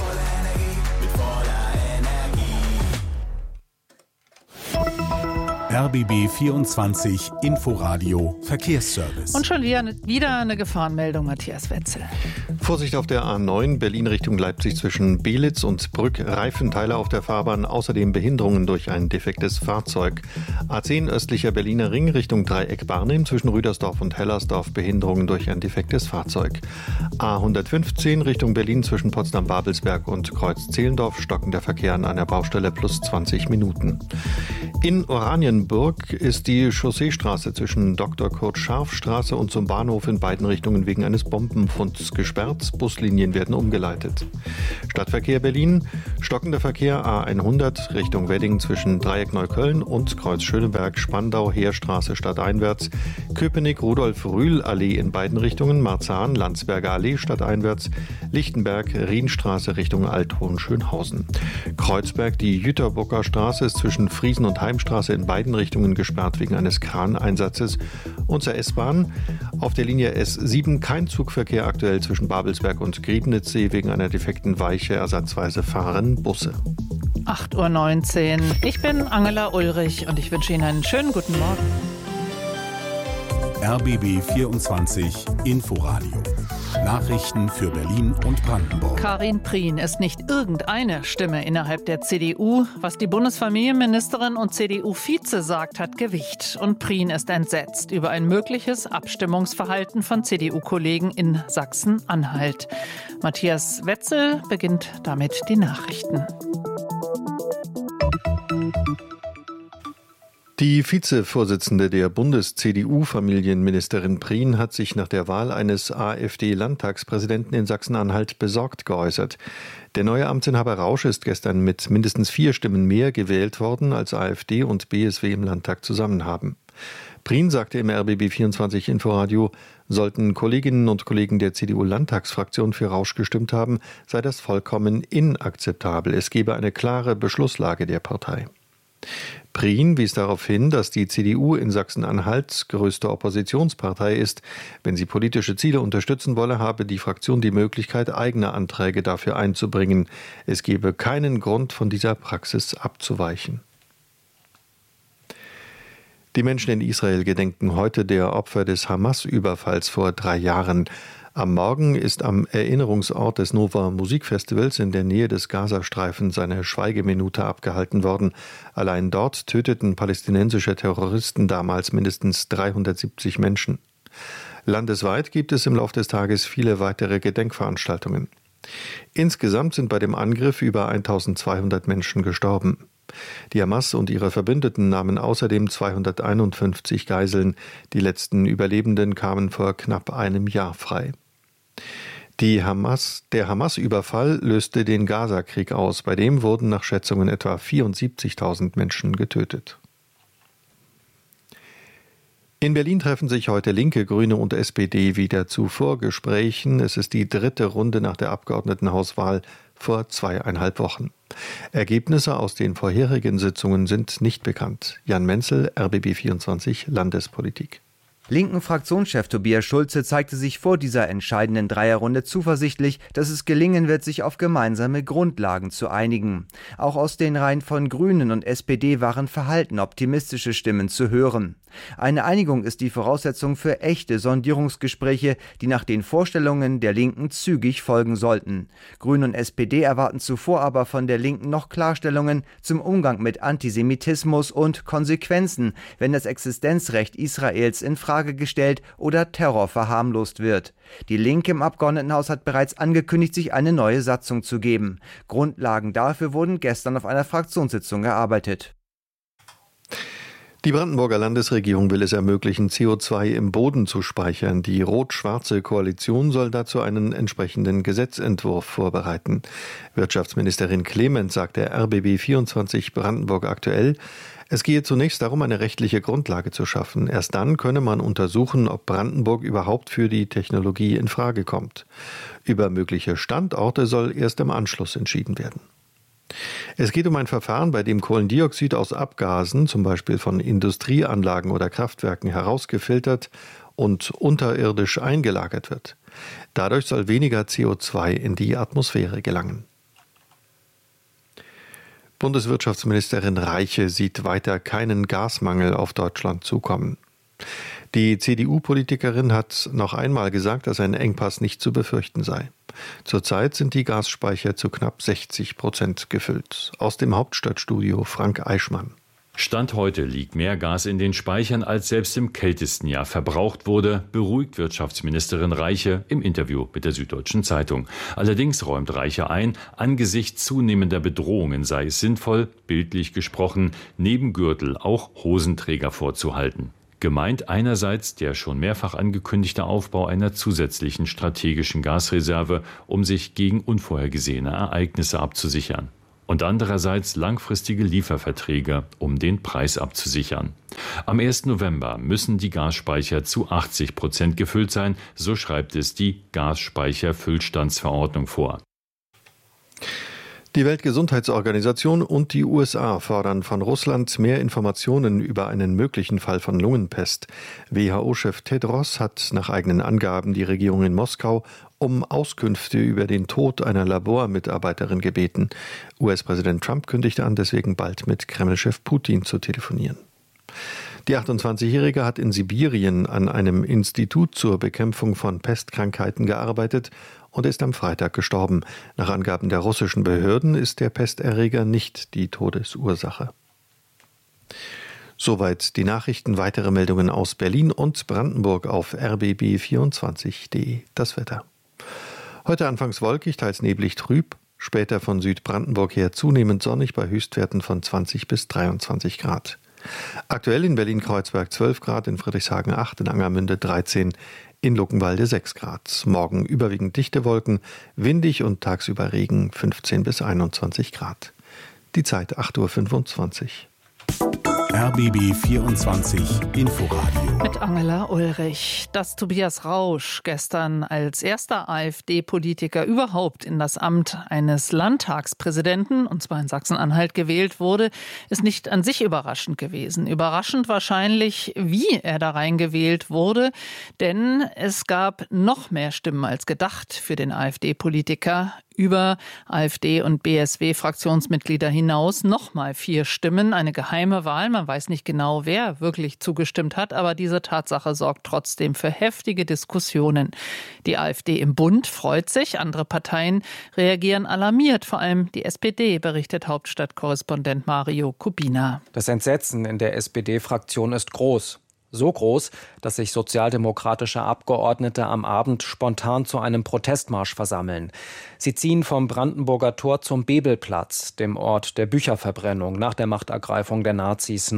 Speaker 3: R B B vierundzwanzig Inforadio Verkehrsservice.
Speaker 2: Und schon wieder, wieder eine Gefahrenmeldung, Matthias Wetzel.
Speaker 1: Vorsicht auf der A neun, Berlin Richtung Leipzig zwischen Belitz und Brück. Reifenteile auf der Fahrbahn, außerdem Behinderungen durch ein defektes Fahrzeug. A zehn östlicher Berliner Ring Richtung Dreieck Barnim zwischen Rüdersdorf und Hellersdorf. Behinderungen durch ein defektes Fahrzeug. A hundertfünfzehn Richtung Berlin zwischen Potsdam-Babelsberg und Kreuz-Zehlendorf. Stockender Verkehr an einer Baustelle plus zwanzig Minuten. In Oranienburg ist die Chausseestraße zwischen Doktor Kurt Scharf Straße und zum Bahnhof in beiden Richtungen wegen eines Bombenfunds gesperrt. Buslinien werden umgeleitet. Stadtverkehr Berlin, stockender Verkehr A hundert Richtung Wedding zwischen Dreieck Neukölln und Kreuz Schöneberg, Spandau, Heerstraße stadteinwärts, Köpenick, Rudolf-Rühl-Allee in beiden Richtungen, Marzahn, Landsberger Allee stadteinwärts, Lichtenberg, Rienstraße Richtung Althohen-Schönhausen. Kreuzberg, die Jüterbocker Straße ist zwischen Friesen und Heimstraße in beiden Richtungen gesperrt wegen eines Kraneinsatzes. Und zur S-Bahn auf der Linie S sieben kein Zugverkehr aktuell zwischen Babelsberg und Griebnitzsee wegen einer defekten Weiche. Ersatzweise fahren Busse.
Speaker 2: acht Uhr neunzehn. Ich bin Angela Ulrich und ich wünsche Ihnen einen schönen guten Morgen.
Speaker 3: R B B vierundzwanzig Inforadio. Nachrichten für Berlin und Brandenburg.
Speaker 2: Karin Prien ist nicht irgendeine Stimme innerhalb der C D U. Was die Bundesfamilienministerin und C D U-Vize sagt, hat Gewicht. Und Prien ist entsetzt über ein mögliches Abstimmungsverhalten von C D U-Kollegen in Sachsen-Anhalt. Matthias Wetzel beginnt damit die Nachrichten.
Speaker 1: Die Vizevorsitzende der Bundes-C D U-Familienministerin Prien hat sich nach der Wahl eines AfD-Landtagspräsidenten in Sachsen-Anhalt besorgt geäußert. Der neue Amtsinhaber Rausch ist gestern mit mindestens vier Stimmen mehr gewählt worden, als AfD und B S W im Landtag zusammen haben. Prien sagte im R B B vierundzwanzig Inforadio, sollten Kolleginnen und Kollegen der C D U-Landtagsfraktion für Rausch gestimmt haben, sei das vollkommen inakzeptabel. Es gebe eine klare Beschlusslage der Partei. Prien wies darauf hin, dass die C D U in Sachsen-Anhalt größte Oppositionspartei ist. Wenn sie politische Ziele unterstützen wolle, habe die Fraktion die Möglichkeit, eigene Anträge dafür einzubringen. Es gebe keinen Grund, von dieser Praxis abzuweichen. Die Menschen in Israel gedenken heute der Opfer des Hamas-Überfalls vor drei Jahren. Am Morgen ist am Erinnerungsort des Nova Musikfestivals in der Nähe des Gazastreifens eine Schweigeminute abgehalten worden. Allein dort töteten palästinensische Terroristen damals mindestens dreihundertsiebzig Menschen. Landesweit gibt es im Laufe des Tages viele weitere Gedenkveranstaltungen. Insgesamt sind bei dem Angriff über eintausendzweihundert Menschen gestorben. Die Hamas und ihre Verbündeten nahmen außerdem zweihunderteinundfünfzig Geiseln. Die letzten Überlebenden kamen vor knapp einem Jahr frei. Die Hamas, der Hamas-Überfall löste den Gaza-Krieg aus. Bei dem wurden nach Schätzungen etwa vierundsiebzigtausend Menschen getötet. In Berlin treffen sich heute Linke, Grüne und S P D wieder zu Vorgesprächen. Es ist die dritte Runde nach der Abgeordnetenhauswahl vor zweieinhalb Wochen. Ergebnisse aus den vorherigen Sitzungen sind nicht bekannt. Jan Menzel, R B B vierundzwanzig Landespolitik.
Speaker 5: Linken Fraktionschef Tobias Schulze zeigte sich vor dieser entscheidenden Dreierrunde zuversichtlich, dass es gelingen wird, sich auf gemeinsame Grundlagen zu einigen. Auch aus den Reihen von Grünen und S P D waren verhalten optimistische Stimmen zu hören. Eine Einigung ist die Voraussetzung für echte Sondierungsgespräche, die nach den Vorstellungen der Linken zügig folgen sollten. Grüne und S P D erwarten zuvor aber von der Linken noch Klarstellungen zum Umgang mit Antisemitismus und Konsequenzen, wenn das Existenzrecht Israels in Frage gestellt oder Terror verharmlost wird. Die Linke im Abgeordnetenhaus hat bereits angekündigt, sich eine neue Satzung zu geben. Grundlagen dafür wurden gestern auf einer Fraktionssitzung erarbeitet.
Speaker 1: Die Brandenburger Landesregierung will es ermöglichen, C O zwei im Boden zu speichern. Die rot-schwarze Koalition soll dazu einen entsprechenden Gesetzentwurf vorbereiten. Wirtschaftsministerin Clement sagte R B B vierundzwanzig Brandenburg aktuell, es gehe zunächst darum, eine rechtliche Grundlage zu schaffen. Erst dann könne man untersuchen, ob Brandenburg überhaupt für die Technologie in Frage kommt. Über mögliche Standorte soll erst im Anschluss entschieden werden. Es geht um ein Verfahren, bei dem Kohlendioxid aus Abgasen, zum Beispiel von Industrieanlagen oder Kraftwerken, herausgefiltert und unterirdisch eingelagert wird. Dadurch soll weniger C O zwei in die Atmosphäre gelangen. Bundeswirtschaftsministerin Reiche sieht weiter keinen Gasmangel auf Deutschland zukommen. Die C D U-Politikerin hat noch einmal gesagt, dass ein Engpass nicht zu befürchten sei. Zurzeit sind die Gasspeicher zu knapp sechzig Prozent gefüllt. Aus dem Hauptstadtstudio Frank Eichmann.
Speaker 7: Stand heute liegt mehr Gas in den Speichern, als selbst im kältesten Jahr verbraucht wurde, beruhigt Wirtschaftsministerin Reiche im Interview mit der Süddeutschen Zeitung. Allerdings räumt Reiche ein, angesichts zunehmender Bedrohungen sei es sinnvoll, bildlich gesprochen, neben Gürtel auch Hosenträger vorzuhalten. Gemeint einerseits der schon mehrfach angekündigte Aufbau einer zusätzlichen strategischen Gasreserve, um sich gegen unvorhergesehene Ereignisse abzusichern. Und andererseits langfristige Lieferverträge, um den Preis abzusichern. Am ersten November müssen die Gasspeicher zu achtzig Prozent gefüllt sein, so schreibt es die Gasspeicherfüllstandsverordnung vor.
Speaker 1: Die Weltgesundheitsorganisation und die U S A fordern von Russland mehr Informationen über einen möglichen Fall von Lungenpest. W H O-Chef Tedros hat nach eigenen Angaben die Regierung in Moskau um Auskünfte über den Tod einer Labormitarbeiterin gebeten. U S-Präsident Trump kündigte an, deswegen bald mit Kreml-Chef Putin zu telefonieren. Die achtundzwanzigjährige hat in Sibirien an einem Institut zur Bekämpfung von Pestkrankheiten gearbeitet und ist am Freitag gestorben. Nach Angaben der russischen Behörden ist der Pesterreger nicht die Todesursache. Soweit die Nachrichten. Weitere Meldungen aus Berlin und Brandenburg auf r b b vierundzwanzig punkt de. Das Wetter. Heute anfangs wolkig, teils neblig trüb. Später von Südbrandenburg her zunehmend sonnig bei Höchstwerten von zwanzig bis dreiundzwanzig Grad. Aktuell in Berlin-Kreuzberg zwölf Grad, in Friedrichshagen acht, in Angermünde dreizehn, in Luckenwalde sechs Grad. Morgen überwiegend dichte Wolken, windig und tagsüber Regen fünfzehn bis einundzwanzig Grad. Die Zeit acht Uhr fünfundzwanzig.
Speaker 3: R B B vierundzwanzig Inforadio.
Speaker 2: Mit Angela Ulrich. Dass Tobias Rausch gestern als erster AfD-Politiker überhaupt in das Amt eines Landtagspräsidenten, und zwar in Sachsen-Anhalt, gewählt wurde, ist nicht an sich überraschend gewesen. Überraschend wahrscheinlich, wie er da reingewählt wurde, denn es gab noch mehr Stimmen als gedacht für den AfD-Politiker. Über AfD- und B S W-Fraktionsmitglieder hinaus nochmal vier Stimmen. Eine geheime Wahl. Man weiß nicht genau, wer wirklich zugestimmt hat, aber diese Tatsache sorgt trotzdem für heftige Diskussionen. Die AfD im Bund freut sich, andere Parteien reagieren alarmiert, vor allem die S P D, berichtet Hauptstadtkorrespondent Mario Kubina.
Speaker 8: Das Entsetzen in der S P D-Fraktion ist groß. So groß, dass sich sozialdemokratische Abgeordnete am Abend spontan zu einem Protestmarsch versammeln. Sie ziehen vom Brandenburger Tor zum Bebelplatz, dem Ort der Bücherverbrennung nach der Machtergreifung der Nazis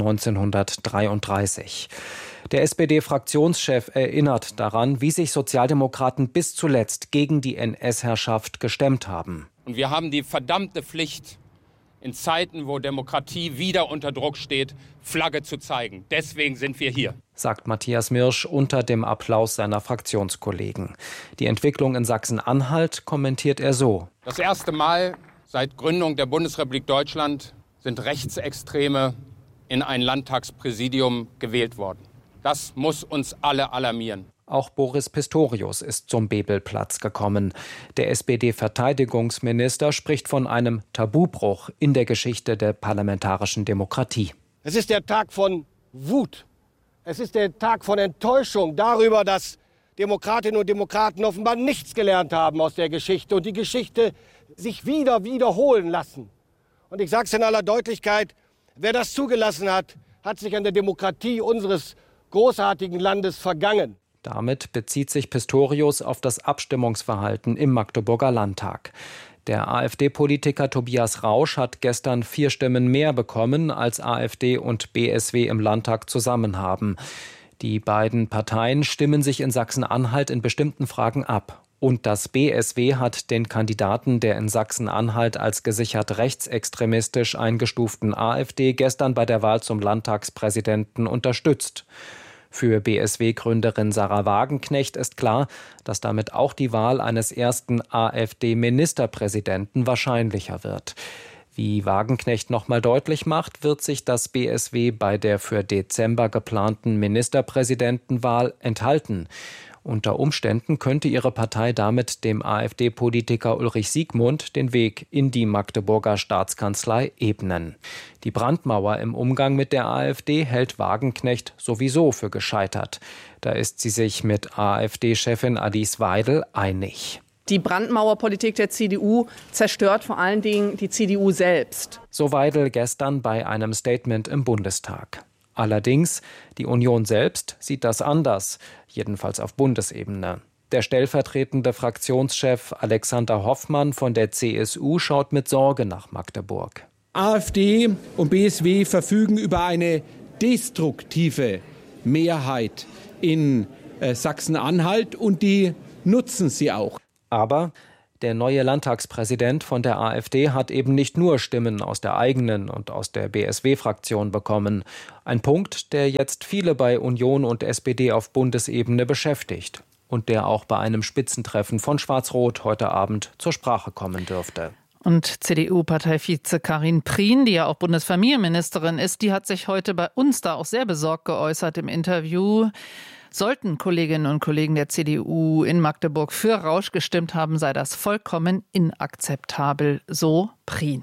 Speaker 8: neunzehnhundertdreiunddreißig. Der S P D-Fraktionschef erinnert daran, wie sich Sozialdemokraten bis zuletzt gegen die N S-Herrschaft gestemmt haben.
Speaker 9: Und wir haben die verdammte Pflicht, in Zeiten, wo Demokratie wieder unter Druck steht, Flagge zu zeigen. Deswegen sind wir hier,
Speaker 8: sagt Matthias Mirsch unter dem Applaus seiner Fraktionskollegen. Die Entwicklung in Sachsen-Anhalt kommentiert er so.
Speaker 9: Das erste Mal seit Gründung der Bundesrepublik Deutschland sind Rechtsextreme in ein Landtagspräsidium gewählt worden. Das muss uns alle alarmieren.
Speaker 8: Auch Boris Pistorius ist zum Bebelplatz gekommen. Der S P D-Verteidigungsminister spricht von einem Tabubruch in der Geschichte der parlamentarischen Demokratie.
Speaker 10: Es ist der Tag von Wut. Es ist der Tag von Enttäuschung darüber, dass Demokratinnen und Demokraten offenbar nichts gelernt haben aus der Geschichte und die Geschichte sich wieder wiederholen lassen. Und ich sage es in aller Deutlichkeit, wer das zugelassen hat, hat sich an der Demokratie unseres großartigen Landes vergangen.
Speaker 8: Damit bezieht sich Pistorius auf das Abstimmungsverhalten im Magdeburger Landtag. Der AfD-Politiker Tobias Rausch hat gestern vier Stimmen mehr bekommen, als AfD und B S W im Landtag zusammen haben. Die beiden Parteien stimmen sich in Sachsen-Anhalt in bestimmten Fragen ab. Und das B S W hat den Kandidaten der in Sachsen-Anhalt als gesichert rechtsextremistisch eingestuften AfD gestern bei der Wahl zum Landtagspräsidenten unterstützt. Für B S W-Gründerin Sarah Wagenknecht ist klar, dass damit auch die Wahl eines ersten AfD-Ministerpräsidenten wahrscheinlicher wird. Wie Wagenknecht nochmal deutlich macht, wird sich das B S W bei der für Dezember geplanten Ministerpräsidentenwahl enthalten. Unter Umständen könnte ihre Partei damit dem AfD-Politiker Ulrich Siegmund den Weg in die Magdeburger Staatskanzlei ebnen. Die Brandmauer im Umgang mit der AfD hält Wagenknecht sowieso für gescheitert. Da ist sie sich mit AfD-Chefin Alice Weidel einig.
Speaker 11: Die Brandmauerpolitik der C D U zerstört vor allen Dingen die C D U selbst.
Speaker 8: So Weidel gestern bei einem Statement im Bundestag. Allerdings, die Union selbst sieht das anders, jedenfalls auf Bundesebene. Der stellvertretende Fraktionschef Alexander Hoffmann von der C S U schaut mit Sorge nach Magdeburg.
Speaker 12: AfD und B S W verfügen über eine destruktive Mehrheit in äh, Sachsen-Anhalt und die nutzen sie auch.
Speaker 8: Aber der neue Landtagspräsident von der AfD hat eben nicht nur Stimmen aus der eigenen und aus der B S W-Fraktion bekommen. Ein Punkt, der jetzt viele bei Union und S P D auf Bundesebene beschäftigt und der auch bei einem Spitzentreffen von Schwarz-Rot heute Abend zur Sprache kommen dürfte.
Speaker 2: Und C D U-Parteivize Karin Prien, die ja auch Bundesfamilienministerin ist, die hat sich heute bei uns da auch sehr besorgt geäußert im Interview. Sollten Kolleginnen und Kollegen der C D U in Magdeburg für Rausch gestimmt haben, sei das vollkommen inakzeptabel, so Prien.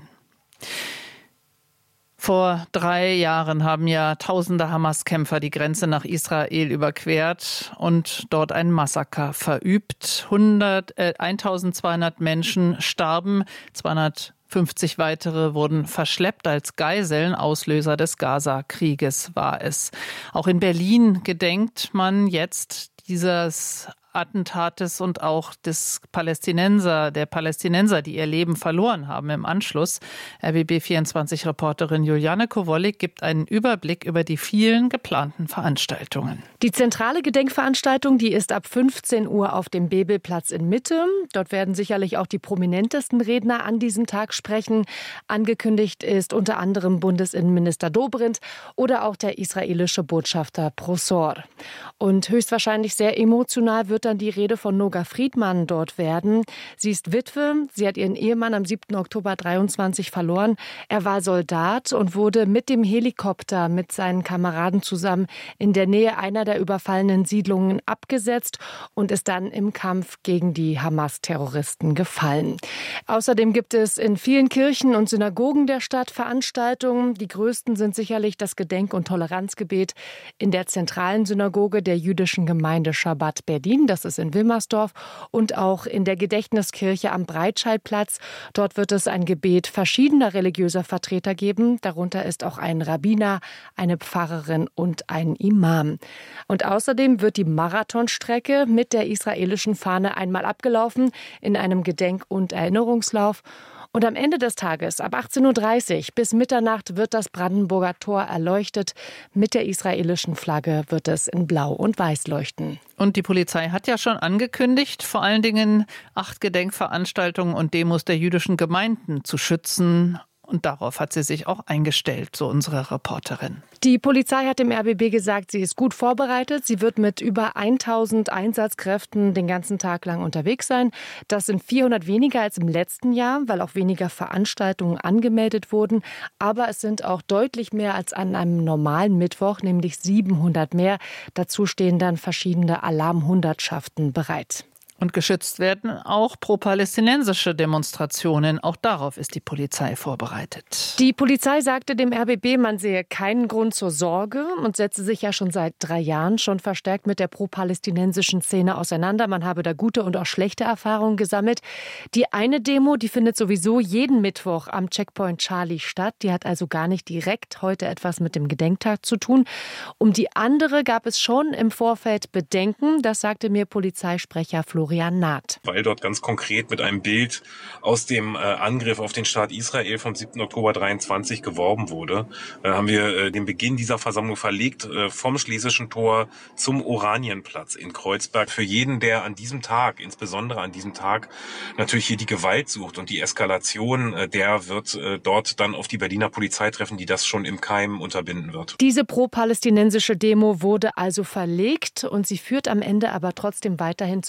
Speaker 2: Vor drei Jahren haben ja tausende Hamas-Kämpfer die Grenze nach Israel überquert und dort ein Massaker verübt. hundert, äh, eintausendzweihundert Menschen starben, zweihundertfünfzig weitere wurden verschleppt als Geiseln. Auslöser des Gaza-Krieges war es. Auch in Berlin gedenkt man jetzt dieses Attentates und auch des Palästinenser, der Palästinenser, die ihr Leben verloren haben im Anschluss. R B B vierundzwanzig-Reporterin Juliane Kowollik gibt einen Überblick über die vielen geplanten Veranstaltungen.
Speaker 13: Die zentrale Gedenkveranstaltung, die ist ab fünfzehn Uhr auf dem Bebelplatz in Mitte. Dort werden sicherlich auch die prominentesten Redner an diesem Tag sprechen. Angekündigt ist unter anderem Bundesinnenminister Dobrindt oder auch der israelische Botschafter Prosor. Und höchstwahrscheinlich sehr emotional wird dann die Rede von Noga Friedmann dort werden. Sie ist Witwe. Sie hat ihren Ehemann am siebten Oktober dreiundzwanzig verloren. Er war Soldat und wurde mit dem Helikopter mit seinen Kameraden zusammen in der Nähe einer der überfallenen Siedlungen abgesetzt und ist dann im Kampf gegen die Hamas-Terroristen gefallen. Außerdem gibt es in vielen Kirchen und Synagogen der Stadt Veranstaltungen. Die größten sind sicherlich das Gedenk- und Toleranzgebet in der zentralen Synagoge der jüdischen Gemeinde Shabbat Berlin. Das ist in Wilmersdorf, und auch in der Gedächtniskirche am Breitscheidplatz. Dort wird es ein Gebet verschiedener religiöser Vertreter geben. Darunter ist auch ein Rabbiner, eine Pfarrerin und ein Imam. Und außerdem wird die Marathonstrecke mit der israelischen Fahne einmal abgelaufen in einem Gedenk- und Erinnerungslauf. Und am Ende des Tages, ab achtzehn Uhr dreißig bis Mitternacht, wird das Brandenburger Tor erleuchtet. Mit der israelischen Flagge wird es in Blau und Weiß leuchten.
Speaker 2: Und die Polizei hat ja schon angekündigt, vor allen Dingen acht Gedenkveranstaltungen und Demos der jüdischen Gemeinden zu schützen. Und darauf hat sie sich auch eingestellt, so unsere Reporterin.
Speaker 13: Die Polizei hat dem R B B gesagt, sie ist gut vorbereitet. Sie wird mit über tausend Einsatzkräften den ganzen Tag lang unterwegs sein. Das sind vierhundert weniger als im letzten Jahr, weil auch weniger Veranstaltungen angemeldet wurden. Aber es sind auch deutlich mehr als an einem normalen Mittwoch, nämlich siebenhundert mehr. Dazu stehen dann verschiedene Alarmhundertschaften bereit.
Speaker 2: Und geschützt werden auch pro-palästinensische Demonstrationen. Auch darauf ist die Polizei vorbereitet.
Speaker 13: Die Polizei sagte dem R B B, man sehe keinen Grund zur Sorge und setze sich ja schon seit drei Jahren schon verstärkt mit der pro-palästinensischen Szene auseinander. Man habe da gute und auch schlechte Erfahrungen gesammelt. Die eine Demo, die findet sowieso jeden Mittwoch am Checkpoint Charlie statt. Die hat also gar nicht direkt heute etwas mit dem Gedenktag zu tun. Um die andere gab es schon im Vorfeld Bedenken. Das sagte mir Polizeisprecher Florian Naht.
Speaker 14: Weil dort ganz konkret mit einem Bild aus dem äh, Angriff auf den Staat Israel vom siebten Oktober dreiundzwanzig geworben wurde, äh, haben wir äh, den Beginn dieser Versammlung verlegt äh, vom Schlesischen Tor zum Oranienplatz in Kreuzberg. Für jeden, der an diesem Tag, insbesondere an diesem Tag, natürlich hier die Gewalt sucht und die Eskalation, äh, der wird äh, dort dann auf die Berliner Polizei treffen, die das schon im Keim unterbinden wird.
Speaker 13: Diese pro-palästinensische Demo wurde also verlegt und sie führt am Ende aber trotzdem weiterhin zum Hermann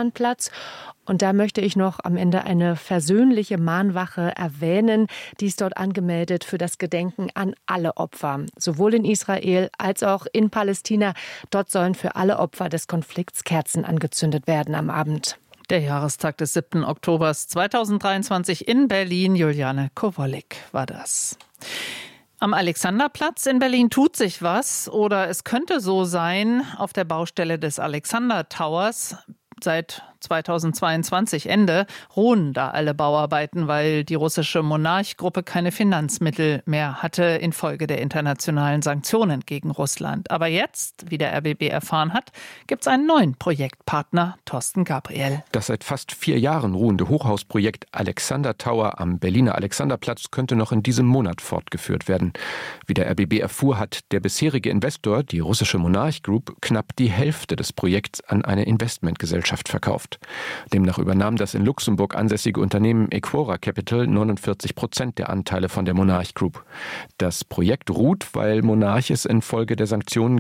Speaker 13: Osmanplatz. Und da möchte ich noch am Ende eine versöhnliche Mahnwache erwähnen. Die ist dort angemeldet für das Gedenken an alle Opfer, sowohl in Israel als auch in Palästina. Dort sollen für alle Opfer des Konflikts Kerzen angezündet werden am Abend.
Speaker 2: Der Jahrestag des siebten Oktobers zweitausenddreiundzwanzig in Berlin. Juliane Kowolik war das. Am Alexanderplatz in Berlin tut sich was, oder es könnte so sein, auf der Baustelle des Alexander Towers. Seit zweitausendzweiundzwanzig Ende ruhen da alle Bauarbeiten, weil die russische Monarch-Gruppe keine Finanzmittel mehr hatte infolge der internationalen Sanktionen gegen Russland. Aber jetzt, wie der R B B erfahren hat, gibt es einen neuen Projektpartner, Thorsten Gabriel.
Speaker 4: Das seit fast vier Jahren ruhende Hochhausprojekt Alexander Tower am Berliner Alexanderplatz könnte noch in diesem Monat fortgeführt werden. Wie der R B B erfuhr, hat der bisherige Investor, die russische Monarch Group, knapp die Hälfte des Projekts an eine Investmentgesellschaft verkauft. Demnach übernahm das in Luxemburg ansässige Unternehmen Equora Capital neunundvierzig Prozent der Anteile von der Monarch Group. Das Projekt ruht, weil Monarch es infolge der Sanktionen